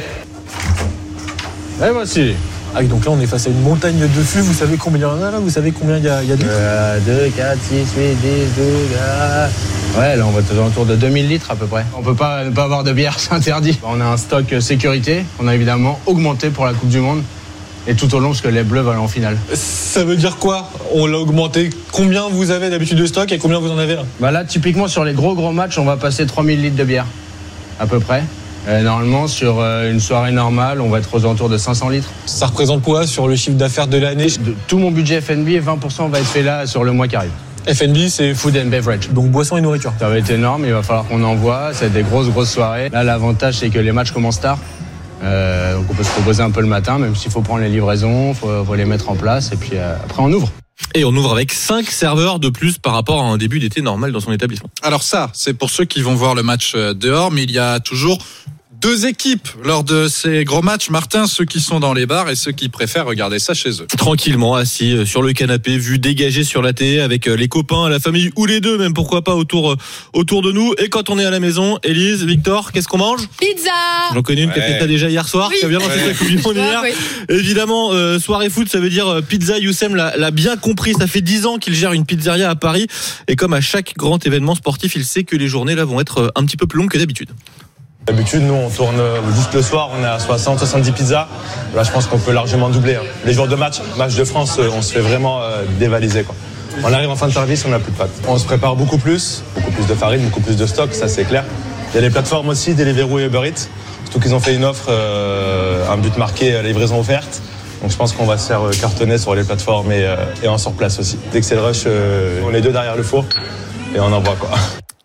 Et voici. Ah oui, donc là on est face à une montagne de fûts. Vous savez combien il y en a là? Vous savez combien il y a, il y a de litres? euh, deux, quatre, six, huit, dix, douze. Ah. Ouais, là on va être autour de deux mille litres à peu près. On peut pas ne pas avoir de bière, c'est interdit. On a un stock sécurité, on a évidemment augmenté pour la Coupe du Monde. Et tout au long, parce que les Bleus vont aller en finale. Ça veut dire quoi? On l'a augmenté. Combien vous avez d'habitude de stock et combien vous en avez là? Bah là, typiquement sur les gros gros matchs, on va passer trois mille litres de bière, à peu près. Et normalement, sur une soirée normale, on va être aux alentours de cinq cents litres. Ça représente quoi sur le chiffre d'affaires de l'année? De tout mon budget F and B, vingt pour cent va être fait là sur le mois qui arrive. F and B, c'est food and beverage. Donc boisson et nourriture. Ça va être énorme, il va falloir qu'on envoie. Ça va être des grosses grosses soirées. Là, l'avantage, c'est que les matchs commencent tard. Euh, donc on peut se proposer un peu le matin, même s'il faut prendre les livraisons, il faut, faut les mettre en place. Et puis euh, après, on ouvre. Et on ouvre avec cinq serveurs de plus par rapport à un début d'été normal dans son établissement. Alors ça, c'est pour ceux qui vont voir le match dehors, mais il y a toujours deux équipes lors de ces gros matchs. Martin, ceux qui sont dans les bars et ceux qui préfèrent regarder ça chez eux. Tranquillement, assis sur le canapé, vue dégagée sur la télé avec les copains, la famille ou les deux, même pourquoi pas autour, autour de nous. Et quand on est à la maison, Élise, Victor, qu'est-ce qu'on mange? Pizza. J'en connais une ouais. qui a fait ça déjà hier soir, oui. qui a bien lancé sa Coupe du Monde hier. Oui. Évidemment, euh, soirée foot, ça veut dire pizza. Youssem l'a, l'a bien compris. Ça fait dix ans qu'il gère une pizzeria à Paris. Et comme à chaque grand événement sportif, il sait que les journées là vont être un petit peu plus longues que d'habitude. D'habitude, nous, on tourne juste le soir, on est à soixante, soixante-dix pizzas. Là, je pense qu'on peut largement doubler. Les jours de match, match de France, on se fait vraiment euh, dévaliser, quoi. On arrive en fin de service, on n'a plus de pâtes. On se prépare beaucoup plus, beaucoup plus de farine, beaucoup plus de stock, ça c'est clair. Il y a les plateformes aussi, Deliveroo et Uber Eats. Surtout qu'ils ont fait une offre, euh, un but marqué, livraison offerte. Donc je pense qu'on va se faire cartonner sur les plateformes et, euh, et en sur place aussi. Dès que c'est le rush, euh, on est deux derrière le four et on envoie, quoi.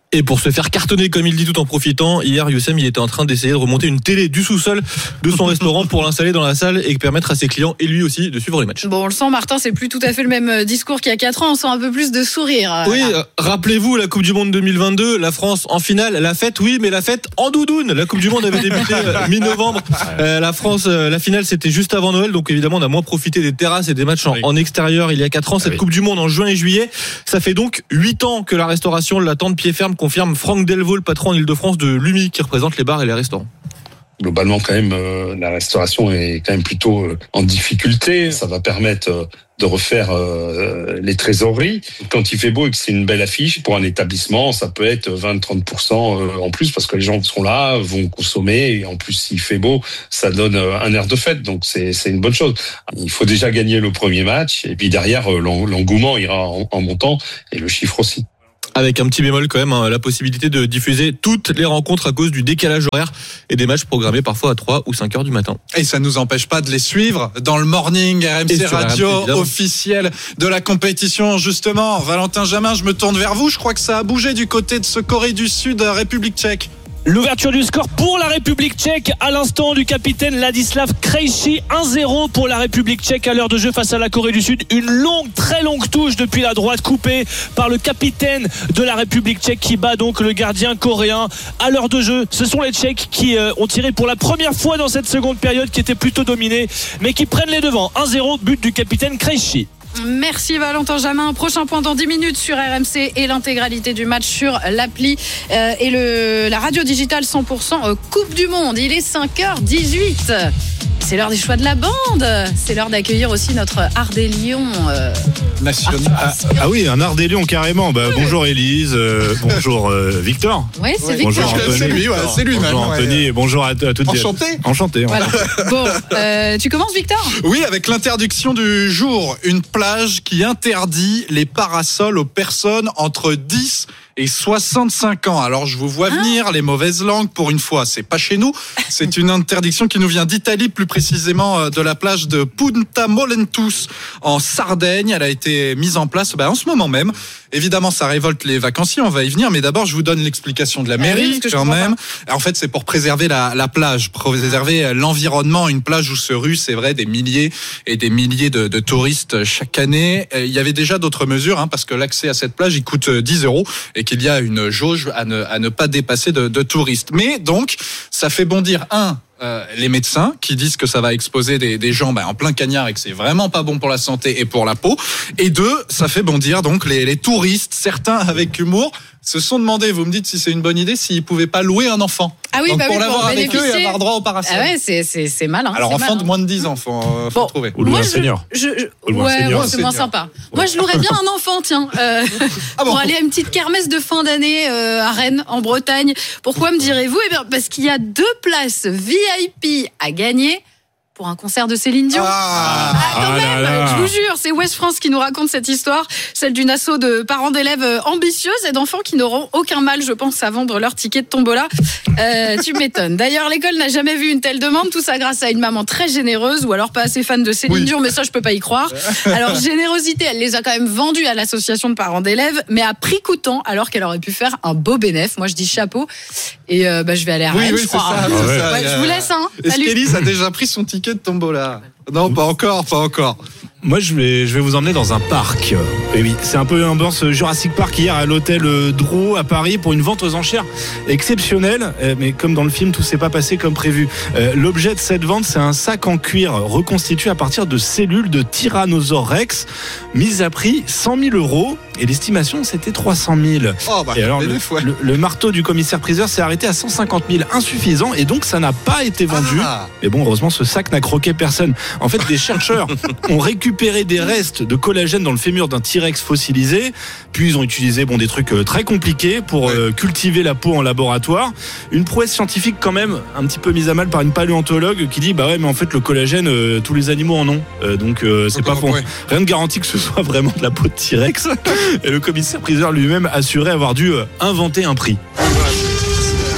Et pour se faire cartonner, comme il dit, tout en profitant, hier, Youssem, il était en train d'essayer de remonter une télé du sous-sol de son restaurant pour l'installer dans la salle et permettre à ses clients et lui aussi de suivre les matchs. Bon, on le sent, Martin, c'est plus tout à fait le même discours qu'il y a quatre ans. On sent un peu plus de sourire. Oui, euh, rappelez-vous la Coupe du Monde deux mille vingt-deux, la France en finale, la fête, oui, mais la fête en doudoune. La Coupe du Monde avait débuté euh, mi-novembre. Euh, la France, euh, la finale, c'était juste avant Noël, donc évidemment, on a moins profité des terrasses et des matchs en, oui. en extérieur il y a quatre ans. Cette oui. Coupe du Monde en juin et juillet, ça fait donc huit ans que la restauration l'attend de pied ferme, confirme Franck Delvaux, le patron en Ile-de-France de l'U M I, qui représente les bars et les restaurants. Globalement, quand même, euh, la restauration est quand même plutôt euh, en difficulté. Ça va permettre euh, de refaire euh, les trésoreries. Quand il fait beau et que c'est une belle affiche, pour un établissement, ça peut être vingt à trente pour cent euh, en plus, parce que les gens seront là, vont consommer, et en plus, s'il fait beau, ça donne euh, un air de fête, donc c'est, c'est une bonne chose. Il faut déjà gagner le premier match, et puis derrière, euh, l'engouement ira en, en montant, et le chiffre aussi. Avec un petit bémol quand même, hein, la possibilité de diffuser toutes les rencontres à cause du décalage horaire et des matchs programmés parfois à trois ou cinq heures du matin. Et ça ne nous empêche pas de les suivre dans le morning R M C Radio R M C, officiel de la compétition. Justement, Valentin Jamin, je me tourne vers vous. Je crois que ça a bougé du côté de ce Corée du Sud, République tchèque. L'ouverture du score pour la République tchèque à l'instant du capitaine Ladislav Krejci. un zéro pour la République tchèque à l'heure de jeu face à la Corée du Sud. Une longue, très longue touche depuis la droite coupée par le capitaine de la République tchèque qui bat donc le gardien coréen à l'heure de jeu. Ce sont les Tchèques qui euh, ont tiré pour la première fois dans cette seconde période qui était plutôt dominée mais qui prennent les devants. un zéro, but du capitaine Krejci. Merci Valentin Jamin. Prochain point dans dix minutes sur R M C et l'intégralité du match sur l'appli euh, et le, la radio digitale cent pour cent euh, Coupe du Monde. Il est cinq heures dix-huit. C'est l'heure des choix de la bande. C'est l'heure d'accueillir aussi notre Art des Lions. Euh, National. Ah, ah oui, un Art des Lions carrément. Bah, bonjour Élise, euh, bonjour euh, Victor. Oui, c'est Victor. Bonjour Anthony. C'est lui, ouais, c'est lui bonjour même. Anthony Ouais. et bonjour à, à toutes Enchanté. et à... Enchanté. Voilà. Bon, euh, tu commences Victor ? Oui, avec l'interdiction du jour. Une plage qui interdit les parasols aux personnes entre dix et soixante-cinq ans. Alors, je vous vois venir, ah. les mauvaises langues, pour une fois, c'est pas chez nous. C'est une interdiction qui nous vient d'Italie, plus précisément de la plage de Punta Molentus, en Sardaigne. Elle a été mise en place ben, en ce moment même. Évidemment, ça révolte les vacanciers, on va y venir, mais d'abord, je vous donne l'explication de la mairie, ah, quand même. En fait, c'est pour préserver la, la plage, préserver l'environnement. Une plage où se ruent, c'est vrai, des milliers et des milliers de, de touristes chaque année. Il y avait déjà d'autres mesures, hein, parce que l'accès à cette plage, il coûte dix euros et qu'il y a une jauge à ne, à ne pas dépasser de, de touristes. Mais donc, ça fait bondir, un, Euh, les médecins qui disent que ça va exposer des, des gens ben, en plein cagnard et que c'est vraiment pas bon pour la santé et pour la peau. Et deux, ça fait bondir donc les, les touristes, certains avec humour, se sont demandé, vous me dites si c'est une bonne idée, s'ils pouvaient pas louer un enfant. Ah oui, donc bah pour oui, l'avoir pour avec eux et avoir droit au parasol. Ah ouais, c'est, c'est, c'est malin. Alors c'est enfant malin. de moins de dix ans, faut, euh, faut bon, trouver. Ou louer un senior. Je, je, Ou louer ouais, un senior. ouais, c'est moins sympa. Moi, je louerais bien un enfant, tiens, euh, ah bon pour aller à une petite kermesse de fin d'année euh, à Rennes, en Bretagne. Pourquoi me direz-vous ? Eh bien, parce qu'il y a deux places V I P à gagner pour un concert de Céline Dion. Ah, ah quand ah même, là là. je vous jure, c'est Ouest France qui nous raconte cette histoire, celle d'une asso de parents d'élèves ambitieuses et d'enfants qui n'auront aucun mal, je pense, à vendre leur ticket de tombola. Euh, tu m'étonnes. D'ailleurs, l'école n'a jamais vu une telle demande, tout ça grâce à une maman très généreuse ou alors pas assez fan de Céline oui. Dion, mais ça, je peux pas y croire. Alors, générosité, elle les a quand même vendus à l'association de parents d'élèves, mais à prix coûtant, alors qu'elle aurait pu faire un beau bénéf. Moi, je dis chapeau. Et euh, bah, je vais aller à Rennes, oui, oui, je crois. Ça, hein. ah ouais. Ouais, je vous laisse, hein. Est-ce qu'Élise a déjà pris son ticket de tombola ? Non, pas encore, pas encore. Moi, je vais, je vais vous emmener dans un parc. Et oui, c'est un peu l'ambiance Jurassic Park hier à l'hôtel Drouot à Paris pour une vente aux enchères exceptionnelle. Mais comme dans le film, tout s'est pas passé comme prévu. L'objet de cette vente, c'est un sac en cuir reconstitué à partir de cellules de Tyrannosaure Rex, mise à prix cent mille euros. Et l'estimation, c'était trois cent mille. Oh, bah, et alors, le, fois. le, le marteau du commissaire-priseur s'est arrêté à cent cinquante mille, insuffisant, et donc ça n'a pas été vendu. Ah. Mais bon, heureusement, ce sac n'a croqué personne. En fait, des chercheurs ont récupéré des restes de collagène dans le fémur d'un T-Rex fossilisé, puis ils ont utilisé bon, des trucs très compliqués pour ouais. euh, cultiver la peau en laboratoire. Une prouesse scientifique quand même, un petit peu mise à mal par une paléontologue qui dit, bah ouais, mais en fait, le collagène, euh, tous les animaux en ont. Euh, donc, euh, c'est donc, pas bon. Ouais. Rien ne garantit que ce soit vraiment de la peau de T-Rex. Et le commissaire-priseur lui-même assurait avoir dû inventer un prix.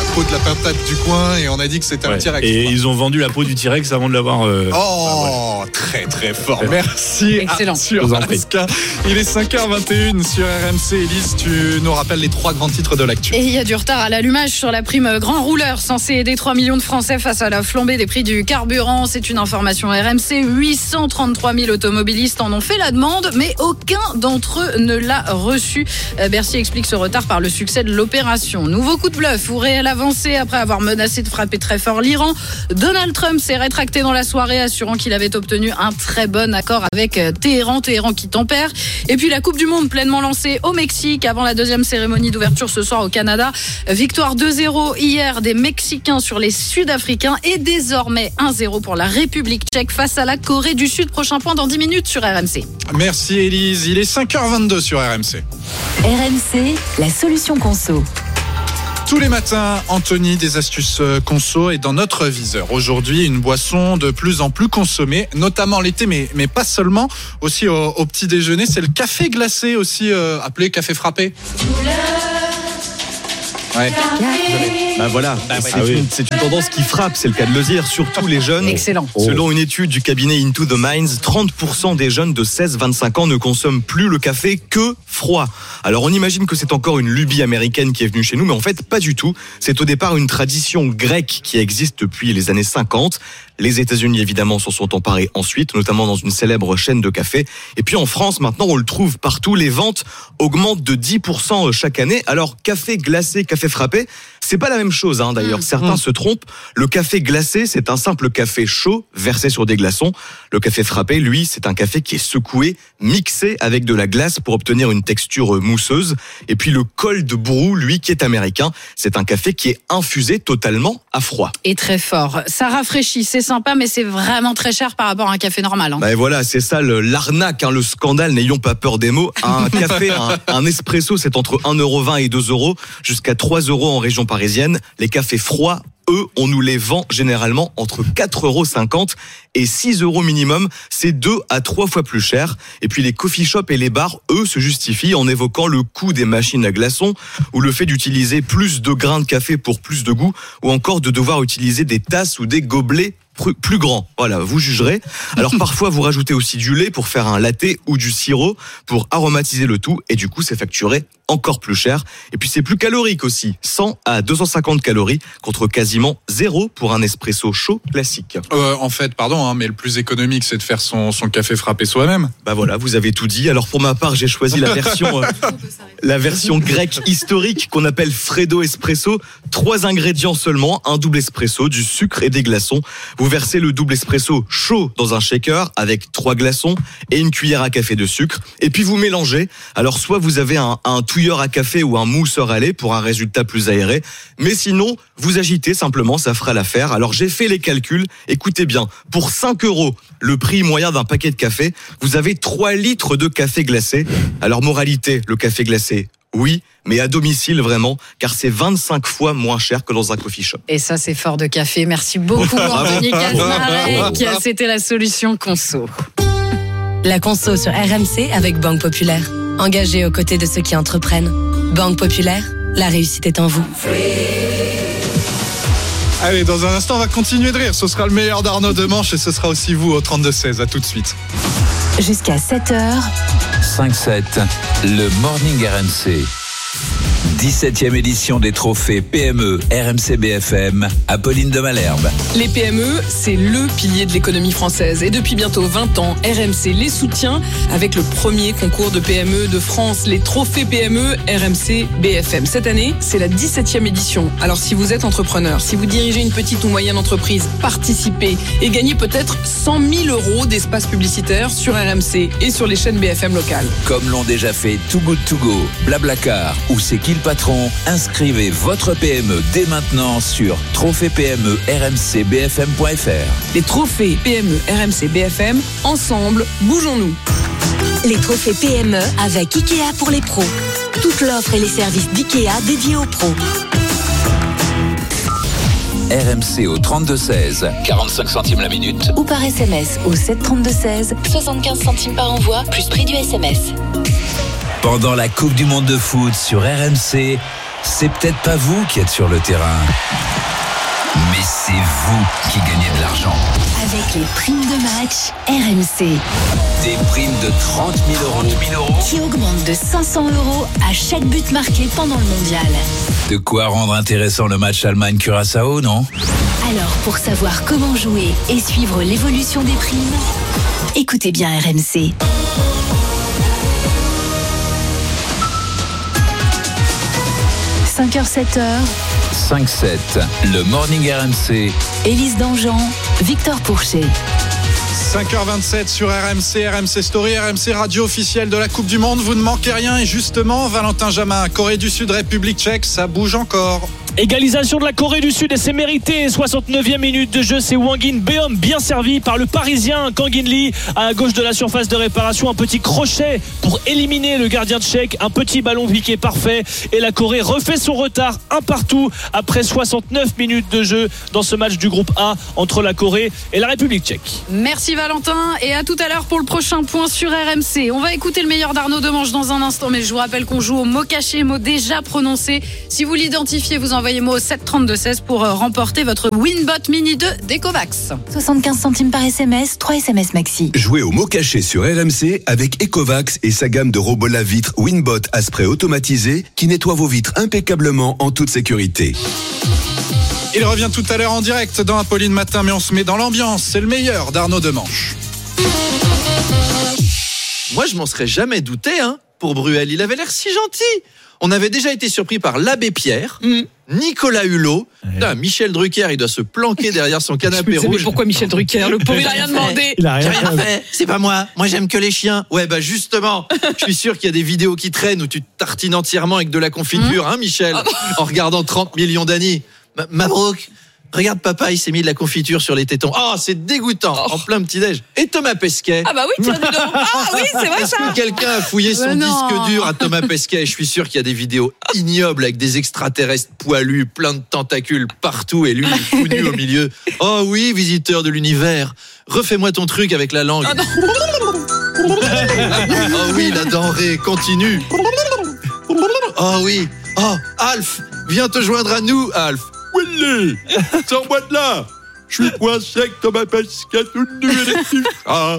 peau de la patate du coin et on a dit que c'était Ouais. un T-Rex. Et ils ont vendu la peau du T-Rex avant de l'avoir. Euh... Oh, très très fort. Merci. Excellent. Arthur Alaska. Il est cinq heures vingt et une sur R M C. Élise, tu nous rappelles les trois grands titres de l'actu. Et il y a du retard à l'allumage sur la prime Grand Rouleur, censée aider trois millions de Français face à la flambée des prix du carburant. C'est une information R M C. huit cent trente-trois mille automobilistes en ont fait la demande, mais aucun d'entre eux ne l'a reçu. Bercy explique ce retard par le succès de l'opération. Nouveau coup de bluff ou réelle avancée après avoir menacé de frapper très fort l'Iran. Donald Trump s'est rétracté dans la soirée, assurant qu'il avait obtenu un très bon accord avec Téhéran. Téhéran qui tempère. Et puis la Coupe du Monde pleinement lancée au Mexique avant la deuxième cérémonie d'ouverture ce soir au Canada. Victoire deux zéro hier des Mexicains sur les Sud-Africains et désormais un zéro pour la République tchèque face à la Corée du Sud. Prochain point dans dix minutes sur R M C. Merci Élise. Il est cinq heures vingt-deux sur R M C. R M C, la solution conso. Tous les matins, Anthony, des astuces conso et dans notre viseur. Aujourd'hui, une boisson de plus en plus consommée, notamment l'été, mais, mais pas seulement, aussi au, au petit déjeuner. C'est le café glacé, aussi euh, appelé café frappé. Ouais. Bah voilà, c'est, Ah oui. une, c'est une tendance qui frappe, c'est le cas de le dire, surtout les jeunes. Excellent. Selon une étude du cabinet Into the Minds, trente pour cent des jeunes de seize à vingt-cinq ans ne consomment plus le café que froid. Alors on imagine que c'est encore une lubie américaine qui est venue chez nous, mais en fait pas du tout. C'est au départ une tradition grecque qui existe depuis les années cinquante. Les États-Unis, évidemment, s'en sont emparés ensuite, notamment dans une célèbre chaîne de café. Et puis en France, maintenant, on le trouve partout. Les ventes augmentent de dix pour cent chaque année. Alors, café glacé, café frappé, c'est pas la même chose, hein, d'ailleurs. Mmh. Certains mmh. se trompent. Le café glacé, c'est un simple café chaud versé sur des glaçons. Le café frappé, lui, c'est un café qui est secoué, mixé avec de la glace pour obtenir une texture mousseuse. Et puis le cold brew, lui, qui est américain, c'est un café qui est infusé totalement à froid. Et très fort. Ça rafraîchit, c'est sympa, mais c'est vraiment très cher par rapport à un café normal. Hein. Bah voilà, c'est ça le, l'arnaque, hein, le scandale, n'ayons pas peur des mots. Un café, un, un espresso, c'est entre un euro vingt et deux euros, jusqu'à trois euros en région parisienne. Les cafés froids, eux, on nous les vend généralement entre quatre euros cinquante et six euros minimum. C'est deux à trois fois plus cher. Et puis les coffee shops et les bars, eux, se justifient en évoquant le coût des machines à glaçons ou le fait d'utiliser plus de grains de café pour plus de goût ou encore de devoir utiliser des tasses ou des gobelets plus grand. Voilà, vous jugerez. Alors parfois vous rajoutez aussi du lait pour faire un latte ou du sirop pour aromatiser le tout et du coup c'est facturé encore plus cher. Et puis c'est plus calorique aussi, cent à deux cent cinquante calories contre quasiment zéro pour un espresso chaud classique. Euh, en fait, pardon, hein, mais le plus économique c'est de faire son, son café frappé soi-même. Bah voilà, vous avez tout dit. Alors pour ma part, j'ai choisi la version euh, la version grecque historique qu'on appelle Freddo Espresso. Trois ingrédients seulement, un double espresso, du sucre et des glaçons. Vous versez le double espresso chaud dans un shaker avec trois glaçons et une cuillère à café de sucre. Et puis vous mélangez. Alors soit vous avez un, un touilleur à café ou un mousseur à lait pour un résultat plus aéré. Mais sinon, vous agitez simplement, ça fera l'affaire. Alors j'ai fait les calculs. Écoutez bien, pour cinq euros, le prix moyen d'un paquet de café, vous avez trois litres de café glacé. Alors moralité, le café glacé, oui, mais à domicile vraiment, car c'est vingt-cinq fois moins cher que dans un coffee shop. Et ça, c'est fort de café. Merci beaucoup, Anthony Casnarec. C'était la solution conso. La conso sur R M C avec Banque Populaire. Engagée aux côtés de ceux qui entreprennent. Banque Populaire, la réussite est en vous. Allez, dans un instant, on va continuer de rire. Ce sera le meilleur d'Arnaud de Manche et ce sera aussi vous au trente-deux seize. À tout de suite. Jusqu'à sept heures. cinq sept, le Morning R M C. dix-septième édition des trophées P M E R M C B F M, Apolline de Malherbe. Les P M E, c'est le pilier de l'économie française. Et depuis bientôt vingt ans, R M C les soutient avec le premier concours de P M E de France, les trophées P M E R M C B F M. Cette année, c'est la dix-septième édition. Alors si vous êtes entrepreneur, si vous dirigez une petite ou moyenne entreprise, participez et gagnez peut-être cent mille euros d'espace publicitaire sur R M C et sur les chaînes B F M locales. Comme l'ont déjà fait Too Good To Go, Blablacar ou C'est qui le patron, inscrivez votre P M E dès maintenant sur trophée P M E R M C B F M point F R. Les trophées P M E R M C B F M, ensemble, bougeons-nous. Les trophées P M E avec Ikea pour les pros. Toute l'offre et les services d'Ikea dédiés aux pros. R M C au trente-deux seize, quarante-cinq centimes la minute. Ou par S M S au sept trente-deux seize, soixante-quinze centimes par envoi, plus prix du S M S. Pendant la Coupe du Monde de foot sur R M C, c'est peut-être pas vous qui êtes sur le terrain, mais c'est vous qui gagnez de l'argent. Avec les primes de match R M C. Des primes de trente mille euros Qui augmentent de cinq cents euros à chaque but marqué pendant le mondial. De quoi rendre intéressant le match Allemagne-Curaçao, non ? Alors, pour savoir comment jouer et suivre l'évolution des primes, écoutez bien R M C. cinq heures sept heures. cinq sept, le Morning R M C. Élise Dangean, Victor Pourchet. cinq heures vingt-sept sur R M C, R M C Story, R M C Radio officielle de la Coupe du Monde. Vous ne manquez rien et justement, Valentin Jamin, Corée du Sud, République tchèque, ça bouge encore. Égalisation de la Corée du Sud et c'est mérité. soixante-neuvième minute de jeu, c'est Hwangin Beom bien servi par le Parisien Kang In Lee à gauche de la surface de réparation. Un petit crochet pour éliminer le gardien tchèque. Un petit ballon piqué parfait et la Corée refait son retard un partout après soixante-neuf minutes de jeu dans ce match du groupe A entre la Corée et la République tchèque. Merci Valentin et à tout à l'heure pour le prochain point sur R M C. On va écouter le meilleur d'Arnaud Demange dans un instant, mais je vous rappelle qu'on joue au mot caché, mot déjà prononcé. Si vous l'identifiez, vous envoyez mot au sept trente-deux seize pour remporter votre Winbot Mini deux d'Ecovax. soixante-quinze centimes par S M S, trois S M S maxi. Jouez au mot caché sur R M C avec Ecovax et sa gamme de robots lave-vitres Winbot à spray automatisé qui nettoie vos vitres impeccablement en toute sécurité. Il revient tout à l'heure en direct dans Apolline Matin, mais on se met dans l'ambiance. C'est le meilleur d'Arnaud Demange. Moi, je m'en serais jamais douté, hein, pour Bruel. Il avait l'air si gentil. On avait déjà été surpris par l'abbé Pierre, mmh. Nicolas Hulot. Ouais. Putain, Michel Drucker, il doit se planquer derrière son canapé rouge. Mais pourquoi Michel Drucker ? Le pauvre, il a rien demandé. Il a rien, rien fait. C'est pas moi. Moi, j'aime que les chiens. Ouais, bah justement, je suis sûr qu'il y a des vidéos qui traînent où tu te tartines entièrement avec de la confiture, mmh. hein, Michel, en regardant trente millions d'années. M- Mabrouk. Regarde papa, il s'est mis de la confiture sur les tétons. Oh, c'est dégoûtant, oh. En plein petit-déj. Et Thomas Pesquet. Ah bah oui, tiens, dis donc. Ah oui, c'est vrai ça. Parce que quelqu'un a fouillé son disque dur à Thomas Pesquet. Je suis sûr qu'il y a des vidéos ignobles avec des extraterrestres poilus, plein de tentacules partout et lui, il est tout nu au milieu. Oh oui, visiteur de l'univers, refais-moi ton truc avec la langue. Oh, oh oui, la denrée continue. Oh oui. Oh, Alf, viens te joindre à nous, Alf. Willy, sors-moi de là. Je suis coincé avec Thomas Pesquet tout nu et ah.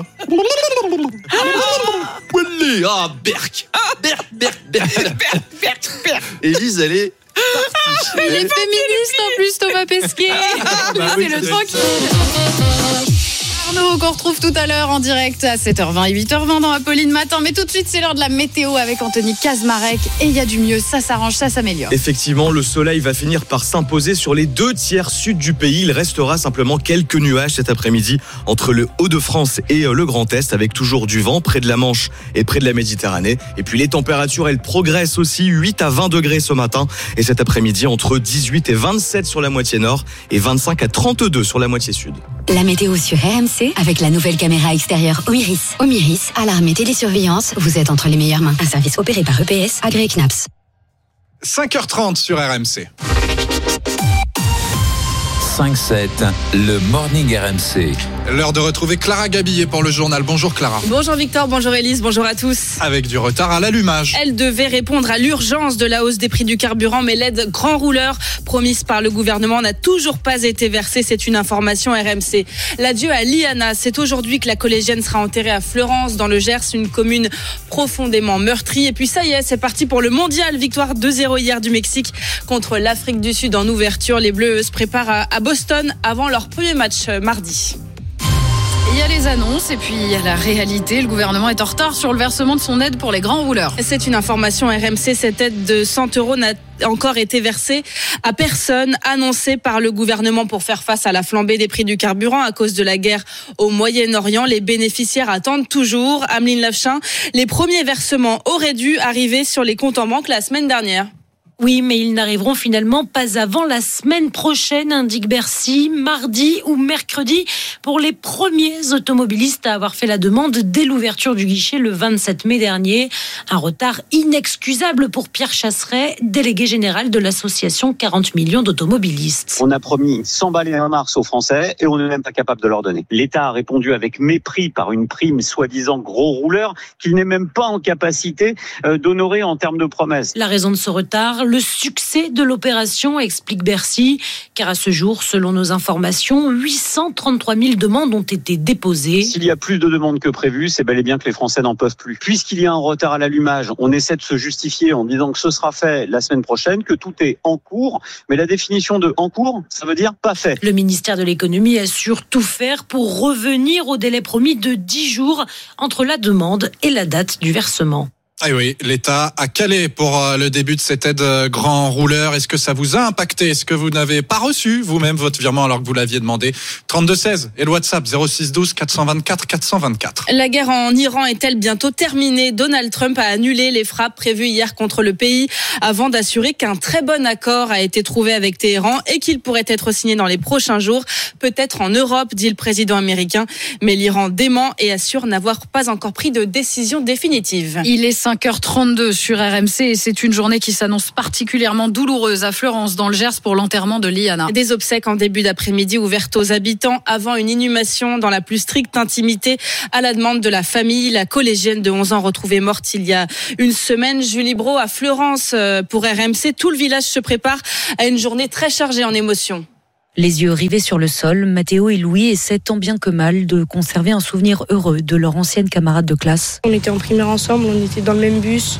Willy, ah, oh, Berk. Berk, Berk, Berk, Berk, Berk, Berk. Élise, elle est partie. Il est féministe en plus, Thomas Pesquet. Ah, bah oui, c'est le tranquille. Arnaud, qu'on retrouve tout à l'heure en direct à sept heures vingt et huit heures vingt dans Apolline Matin. Mais tout de suite, c'est l'heure de la météo avec Anthony Kazmarek. Et il y a du mieux, ça s'arrange, ça s'améliore. Effectivement, le soleil va finir par s'imposer sur les deux tiers sud du pays. Il restera simplement quelques nuages cet après-midi entre le Hauts-de-France et le Grand Est, avec toujours du vent près de la Manche et près de la Méditerranée. Et puis les températures, elles progressent aussi, huit à vingt degrés ce matin. Et cet après-midi, entre dix-huit et vingt-sept sur la moitié nord et vingt-cinq à trente-deux sur la moitié sud. La météo sur R M C avec la nouvelle caméra extérieure Omiris. Omiris, alarme et télésurveillance, vous êtes entre les meilleures mains. Un service opéré par E P S, agréé C N A P S. cinq heures trente sur R M C. cinq sept, le Morning R M C. L'heure de retrouver Clara Gabillet pour le journal. Bonjour Clara. Bonjour Victor, bonjour Élise, bonjour à tous. Avec du retard à l'allumage. Elle devait répondre à l'urgence de la hausse des prix du carburant, mais l'aide grand rouleur promise par le gouvernement n'a toujours pas été versée. C'est une information R M C. L'adieu à Liana, c'est aujourd'hui que la collégienne sera enterrée à Fleurance, dans le Gers, une commune profondément meurtrie. Et puis ça y est, c'est parti pour le mondial. Victoire deux zéro hier du Mexique contre l'Afrique du Sud en ouverture. Les Bleus se préparent à Boston avant leur premier match mardi. Il y a les annonces et puis il y a la réalité. Le gouvernement est en retard sur le versement de son aide pour les grands rouleurs. C'est une information R M C. Cette aide de cent euros n'a encore été versée à personne, annoncée par le gouvernement pour faire face à la flambée des prix du carburant à cause de la guerre au Moyen-Orient. Les bénéficiaires attendent toujours. Ameline Lefchin, les premiers versements auraient dû arriver sur les comptes en banque la semaine dernière. Oui, mais ils n'arriveront finalement pas avant la semaine prochaine, indique Bercy, mardi ou mercredi, pour les premiers automobilistes à avoir fait la demande dès l'ouverture du guichet le vingt-sept mai dernier. Un retard inexcusable pour Pierre Chasseret, délégué général de l'association quarante millions d'automobilistes. On a promis cent balles en mars aux Français et on n'est même pas capable de leur donner. L'État a répondu avec mépris par une prime soi-disant gros rouleur qu'il n'est même pas en capacité d'honorer en termes de promesses. La raison de ce retard, le succès de l'opération, explique Bercy, car à ce jour, selon nos informations, huit cent trente-trois mille demandes ont été déposées. S'il y a plus de demandes que prévu, c'est bel et bien que les Français n'en peuvent plus. Puisqu'il y a un retard à l'allumage, on essaie de se justifier en disant que ce sera fait la semaine prochaine, que tout est en cours. Mais la définition de en cours, ça veut dire pas fait. Le ministère de l'économie assure tout faire pour revenir au délai promis de dix jours entre la demande et la date du versement. Ah oui, l'État a calé pour le début de cette aide grand rouleur. Est-ce que ça vous a impacté ? Est-ce que vous n'avez pas reçu vous-même votre virement alors que vous l'aviez demandé ? trente-deux seize et le WhatsApp zéro six douze quatre cent vingt-quatre quatre cent vingt-quatre. La guerre en Iran est-elle bientôt terminée ? Donald Trump a annulé les frappes prévues hier contre le pays avant d'assurer qu'un très bon accord a été trouvé avec Téhéran et qu'il pourrait être signé dans les prochains jours, peut-être en Europe, dit le président américain. Mais l'Iran dément et assure n'avoir pas encore pris de décision définitive. Il est cinq heures trente-deux sur R M C et c'est une journée qui s'annonce particulièrement douloureuse à Fleurance dans le Gers pour l'enterrement de Liana. Des obsèques en début d'après-midi ouvertes aux habitants avant une inhumation dans la plus stricte intimité à la demande de la famille. La collégienne de onze ans retrouvée morte il y a une semaine. Julie Brault à Fleurance pour R M C. Tout le village se prépare à une journée très chargée en émotions. Les yeux rivés sur le sol, Mathéo et Louis essaient tant bien que mal de conserver un souvenir heureux de leur ancienne camarade de classe. On était en primaire ensemble, on était dans le même bus,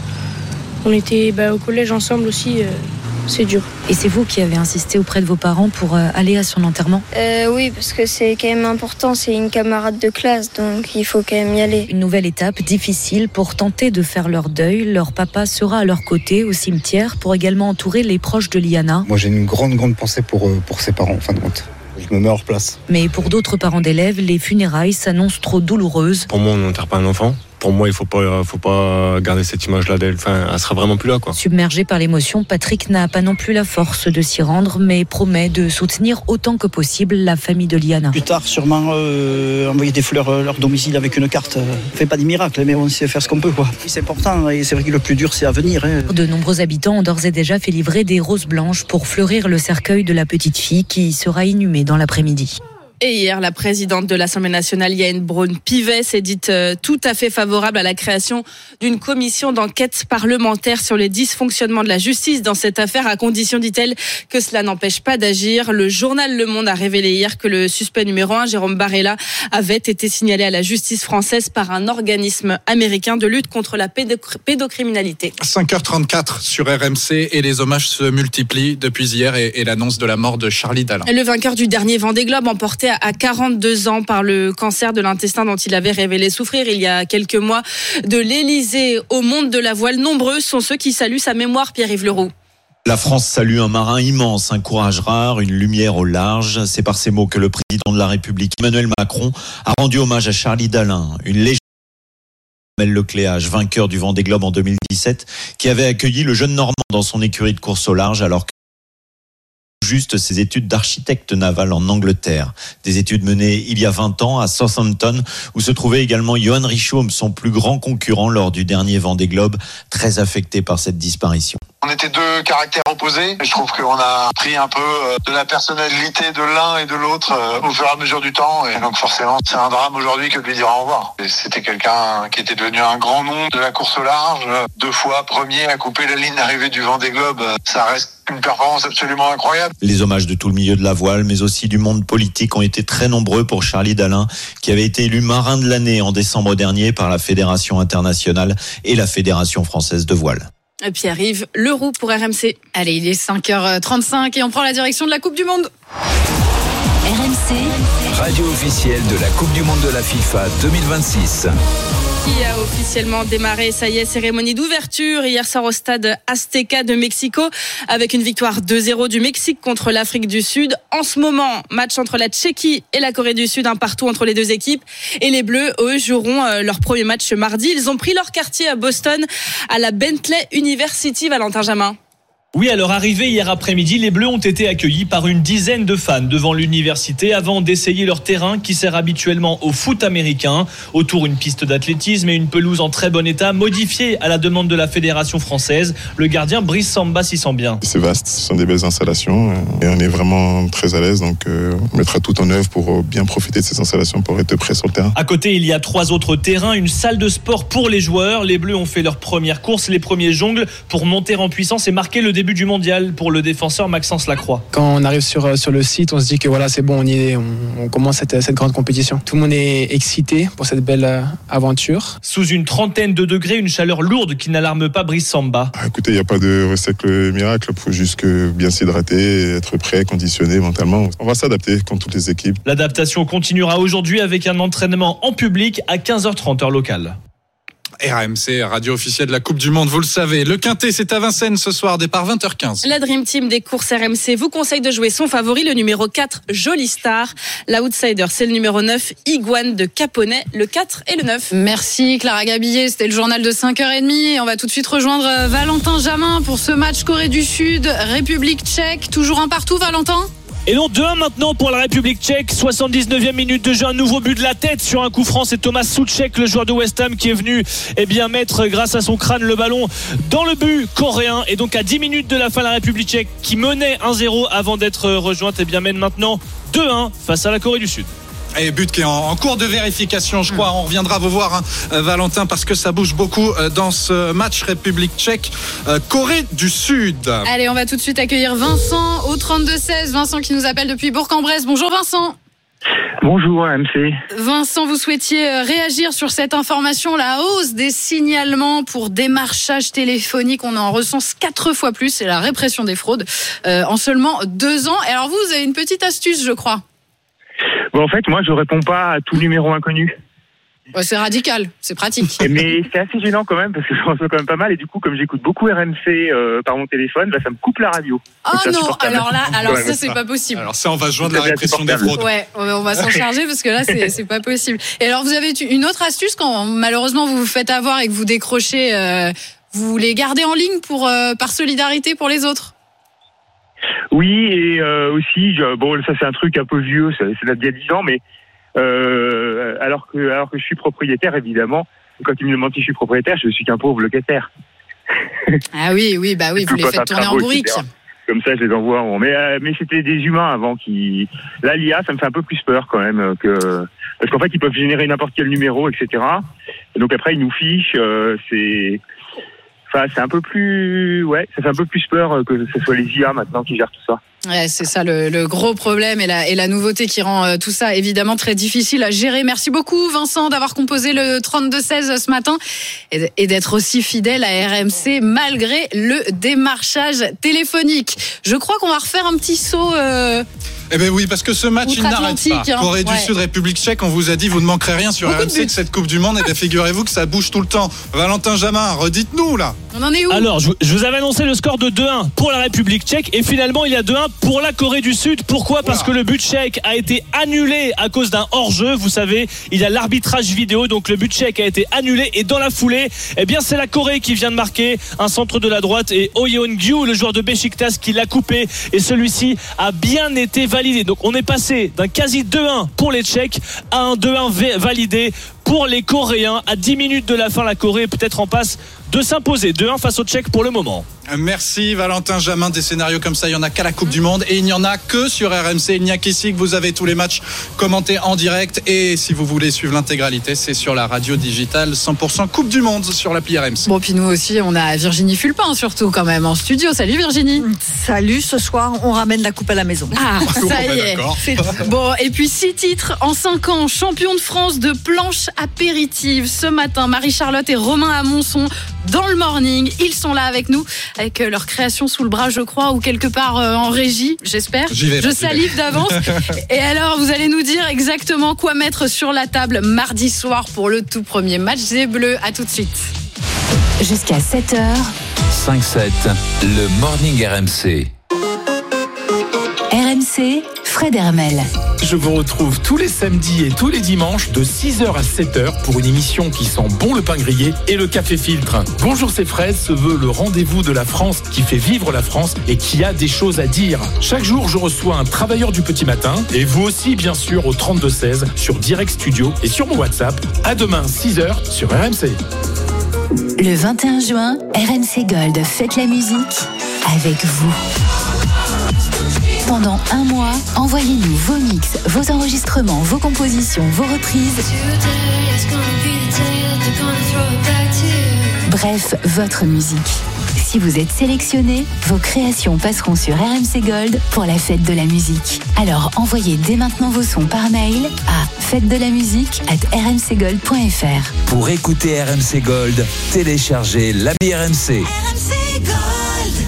on était bah, au collège ensemble aussi, euh, c'est dur. Et c'est vous qui avez insisté auprès de vos parents pour euh, aller à son enterrement ? euh, Oui, parce que c'est quand même important, c'est une camarade de classe, donc il faut quand même y aller. Une nouvelle étape difficile pour tenter de faire leur deuil. Leur papa sera à leur côté au cimetière pour également entourer les proches de Liana. Moi j'ai une grande, grande pensée pour, pour ses parents, en fin de compte. Je me mets hors place. Mais pour d'autres parents d'élèves, les funérailles s'annoncent trop douloureuses. Pour moi, on n'enterre pas un enfant. Pour moi, il faut pas, faut pas garder cette image-là d'elle. Enfin, elle sera vraiment plus là, quoi. Submergé par l'émotion, Patrick n'a pas non plus la force de s'y rendre, mais promet de soutenir autant que possible la famille de Liana. Plus tard, sûrement, euh, envoyer des fleurs à leur domicile avec une carte. On fait pas des miracles, mais on sait faire ce qu'on peut, quoi. C'est important, et c'est vrai que le plus dur, c'est à venir. Hein. De nombreux habitants ont d'ores et déjà fait livrer des roses blanches pour fleurir le cercueil de la petite fille qui sera inhumée dans l'après-midi. Et hier, la présidente de l'Assemblée nationale, Yaël Braun-Pivet, s'est dite euh, tout à fait favorable à la création d'une commission d'enquête parlementaire sur les dysfonctionnements de la justice dans cette affaire, à condition, dit-elle, que cela n'empêche pas d'agir. Le journal Le Monde a révélé hier que le suspect numéro un, Jérôme Barella, avait été signalé à la justice française par un organisme américain de lutte contre la pédoc- pédocriminalité. cinq heures trente-quatre sur R M C et les hommages se multiplient depuis hier et, et l'annonce de la mort de Charlie Dalin. Le vainqueur du dernier Vendée Globe, emporté à quarante-deux ans par le cancer de l'intestin dont il avait révélé souffrir il y a quelques mois. De l'Élysée au monde de la voile, nombreux sont ceux qui saluent sa mémoire, Pierre-Yves Leroux. La France salue un marin immense, un courage rare, une lumière au large. C'est par ces mots que le président de la République, Emmanuel Macron, a rendu hommage à Charlie Dalin, une légende. Le Cléage, vainqueur du Vendée Globe en deux mille dix-sept, qui avait accueilli le jeune Normand dans son écurie de course au large alors que juste ses études d'architecte naval en Angleterre. Des études menées il y a vingt ans à Southampton, où se trouvait également Johan Richomme, son plus grand concurrent lors du dernier Vendée Globe, très affecté par cette disparition. On était deux caractères opposés. Je trouve qu'on a pris un peu de la personnalité de l'un et de l'autre au fur et à mesure du temps. Et donc forcément, c'est un drame aujourd'hui que de lui dire au revoir. Et c'était quelqu'un qui était devenu un grand nom de la course au large. Deux fois premier à couper la ligne d'arrivée du Vendée Globe. Ça reste une performance absolument incroyable. Les hommages de tout le milieu de la voile, mais aussi du monde politique, ont été très nombreux pour Charlie Dalin, qui avait été élu marin de l'année en décembre dernier par la Fédération internationale et la Fédération française de voile. Pierre-Yves Leroux pour R M C. Allez, il est cinq heures trente-cinq et on prend la direction de la Coupe du Monde. R M C, radio officielle de la Coupe du Monde de la FIFA deux mille vingt-six. Qui a officiellement démarré, ça y est, cérémonie d'ouverture hier soir au stade Azteca de Mexico avec une victoire deux zéro du Mexique contre l'Afrique du Sud. En ce moment, match entre la Tchéquie et la Corée du Sud, un partout entre les deux équipes. Et les Bleus, eux, joueront leur premier match mardi. Ils ont pris leur quartier à Boston, à la Bentley University, Valentin Jamin. Oui, à leur arrivée hier après-midi, les Bleus ont été accueillis par une dizaine de fans devant l'université avant d'essayer leur terrain qui sert habituellement au foot américain. Autour, une piste d'athlétisme et une pelouse en très bon état, modifiée à la demande de la Fédération française. Le gardien Brice Samba s'y sent bien. C'est vaste, ce sont des belles installations et on est vraiment très à l'aise. Donc euh, on mettra tout en œuvre pour bien profiter de ces installations pour être prêt sur le terrain. À côté, il y a trois autres terrains, une salle de sport pour les joueurs. Les Bleus ont fait leur première course, les premiers jongles pour monter en puissance et marquer le début début du mondial pour le défenseur Maxence Lacroix. Quand on arrive sur, sur le site, on se dit que voilà, c'est bon, on y est, on, on commence cette, cette grande compétition. Tout le monde est excité pour cette belle aventure. Sous une trentaine de degrés, une chaleur lourde qui n'alarme pas Brice Samba. Ah, écoutez, il n'y a pas de recette miracle, il faut juste que bien s'hydrater, être prêt, conditionné mentalement. On va s'adapter comme toutes les équipes. L'adaptation continuera aujourd'hui avec un entraînement en public à quinze heures trente heure locale. R M C, radio officielle de la Coupe du Monde, vous le savez. Le Quintet, c'est à Vincennes ce soir, départ vingt heures quinze. La Dream Team des courses R M C vous conseille de jouer son favori, le numéro quatre, Jolie Star. L'outsider, c'est le numéro neuf, Iguane de Caponnet, le quatre et le neuf. Merci Clara Gabillet, c'était le journal de cinq heures trente. On va tout de suite rejoindre Valentin Jamin pour ce match Corée du Sud, République tchèque. Toujours un partout, Valentin ? Et donc deux un maintenant pour la République tchèque. soixante-dix-neuvième minute de jeu, un nouveau but de la tête sur un coup franc. C'est Thomas Souček, le joueur de West Ham, qui est venu eh bien, mettre grâce à son crâne le ballon dans le but coréen. Et donc à dix minutes de la fin, la République tchèque qui menait un zéro avant d'être rejointe eh bien, mène maintenant deux un face à la Corée du Sud. Et but qui est en cours de vérification, je crois. On reviendra vous voir, hein, Valentin, parce que ça bouge beaucoup dans ce match République tchèque, Corée du Sud. Allez, on va tout de suite accueillir Vincent au trente-deux seize. Vincent qui nous appelle depuis Bourg-en-Bresse. Bonjour Vincent. Bonjour R M C. Vincent, vous souhaitiez réagir sur cette information, la hausse des signalements pour démarchage téléphonique. On en recense quatre fois plus, c'est la répression des fraudes euh, en seulement deux ans. Et alors vous, vous avez une petite astuce, je crois. Bon, en fait, moi, je réponds pas à tout numéro inconnu. Ouais, c'est radical, c'est pratique. Mais c'est assez gênant quand même, parce que je reçois quand même pas mal, et du coup, comme j'écoute beaucoup R M C euh, par mon téléphone, bah, ça me coupe la radio. Oh non, alors là, alors ça, c'est pas possible. Alors ça, on va joindre la répression des fraudes. Ouais, on va s'en charger, parce que là, c'est, c'est pas possible. Et alors, vous avez une autre astuce, quand malheureusement vous vous faites avoir et que vous décrochez, euh, vous les gardez en ligne pour, euh, par solidarité pour les autres? Oui, et euh, aussi, je, bon, ça c'est un truc un peu vieux, ça, ça date d'il y a dix ans, mais euh, alors que alors que je suis propriétaire, évidemment, quand ils me demandent si je suis propriétaire, je suis qu'un pauvre locataire. Ah oui, oui, bah oui, vous les faites tourner en bourrique. Comme ça, je les envoie en... Mais, euh, mais c'était des humains avant qui... Là, l'I A, ça me fait un peu plus peur quand même, que... parce qu'en fait, ils peuvent générer n'importe quel numéro, et cetera. Et donc après, ils nous fichent, euh, c'est... Enfin, c'est un peu plus, ouais, ça fait un peu plus peur que ce soit les I A maintenant qui gèrent tout ça. Ouais, c'est ça le, le gros problème et la, et la nouveauté qui rend euh, tout ça évidemment très difficile à gérer. Merci beaucoup Vincent d'avoir composé le trente-deux seize ce matin et, et d'être aussi fidèle à R M C malgré le démarchage téléphonique. Je crois qu'on va refaire un petit saut. Euh... Eh bien oui, parce que ce match, il n'arrête pas. Hein. Corée du ouais. Sud, République tchèque, on vous a dit, vous ne manquerez rien sur Beaucoup R M C de, de cette Coupe du Monde. Et bien figurez-vous que ça bouge tout le temps. Valentin Jamin, redites-nous là. On en est où? Alors, je, je vous avais annoncé le score de deux un pour la République tchèque. Et finalement, il y a deux un pour la Corée du Sud. Pourquoi? Parce que le but tchèque a été annulé à cause d'un hors-jeu. Vous savez, il y a l'arbitrage vidéo. Donc le but tchèque a été annulé. Et dans la foulée, eh bien, c'est la Corée qui vient de marquer un centre de la droite. Et Oh Yeon-gyu, le joueur de Beşiktaş, qui l'a coupé. Et celui-ci a bien été validé. Donc on est passé d'un quasi deux un pour les Tchèques à un deux un validé pour les Coréens. À dix minutes de la fin, la Corée est peut-être en passe de s'imposer. deux un face aux Tchèques pour le moment. Merci Valentin Jamin. Des scénarios comme ça, il n'y en a qu'à la Coupe du Monde et il n'y en a que sur R M C. Il n'y a qu'ici que vous avez tous les matchs commentés en direct. Et si vous voulez suivre l'intégralité, c'est sur la radio digitale cent pour cent Coupe du Monde sur l'appli R M C. Bon, puis nous aussi, on a Virginie Fulpin surtout quand même en studio. Salut Virginie. Salut, ce soir, on ramène la coupe à la maison. Ah, ça y est. Bon, et puis six titres en cinq ans. Champion de France de planche apéritive. Ce matin, Marie-Charlotte et Romain Amonson dans le morning. Ils sont là avec nous, avec leur création sous le bras, je crois, ou quelque part en régie, j'espère. J'y vais, je salive d'avance. Et alors, vous allez nous dire exactement quoi mettre sur la table mardi soir pour le tout premier match des Bleus. À tout de suite. Jusqu'à sept heures. cinq sept, le Morning R M C. R M C, Fred Hermel. Je vous retrouve tous les samedis et tous les dimanches de six heures à sept heures pour une émission qui sent bon le pain grillé et le café filtre. Bonjour, c'est Fred se veut le rendez-vous de la France qui fait vivre la France et qui a des choses à dire. Chaque jour, je reçois un travailleur du petit matin et vous aussi, bien sûr, au trente-deux seize sur Direct Studio et sur mon WhatsApp. À demain, six heures sur R M C. Le vingt et un juin, R M C Gold fête la musique avec vous. Pendant un mois, envoyez-nous vos mix, vos enregistrements, vos compositions, vos reprises. Bref, votre musique. Si vous êtes sélectionné, vos créations passeront sur R M C Gold pour la fête de la musique. Alors envoyez dès maintenant vos sons par mail à fête de la musique arobase r m c gold point f r. Pour écouter R M C Gold, téléchargez l'appli R M C. R M C Gold.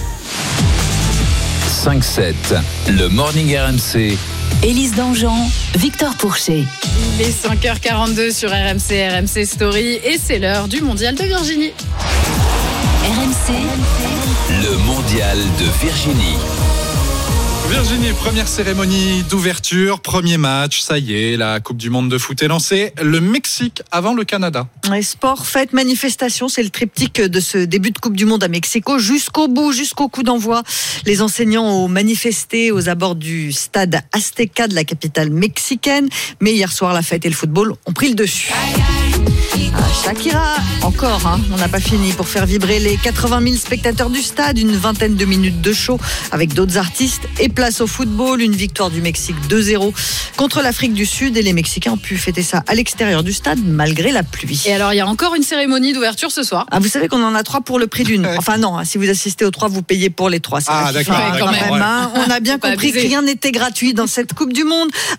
cinq sept, le Morning R M C. Élise Dangean, Victor Pourchet. Il est cinq heures quarante-deux sur R M C, R M C Story et c'est l'heure du Mondial de Virginie. R M C, le Mondial de Virginie. Virginie, première cérémonie d'ouverture, premier match, ça y est, la Coupe du Monde de foot est lancée. Le Mexique avant le Canada. Ouais, sport, fête, manifestation, c'est le triptyque de ce début de Coupe du Monde à Mexico. Jusqu'au bout, jusqu'au coup d'envoi, les enseignants ont manifesté aux abords du stade Azteca de la capitale mexicaine. Mais hier soir, la fête et le football ont pris le dessus. Ah, Shakira, encore, hein, on n'a pas fini pour faire vibrer les quatre-vingt mille spectateurs du stade, une vingtaine de minutes de show avec d'autres artistes et place au football, une victoire du Mexique deux zéro contre l'Afrique du Sud et les Mexicains ont pu fêter ça à l'extérieur du stade malgré la pluie. Et alors il y a encore une cérémonie d'ouverture ce soir. Ah, vous savez qu'on en a trois pour le prix d'une. Enfin non, hein, si vous assistez aux trois, vous payez pour les trois. C'est ah d'accord, quand même, hein. On a bien compris que rien n'était gratuit dans cette Coupe du Monde.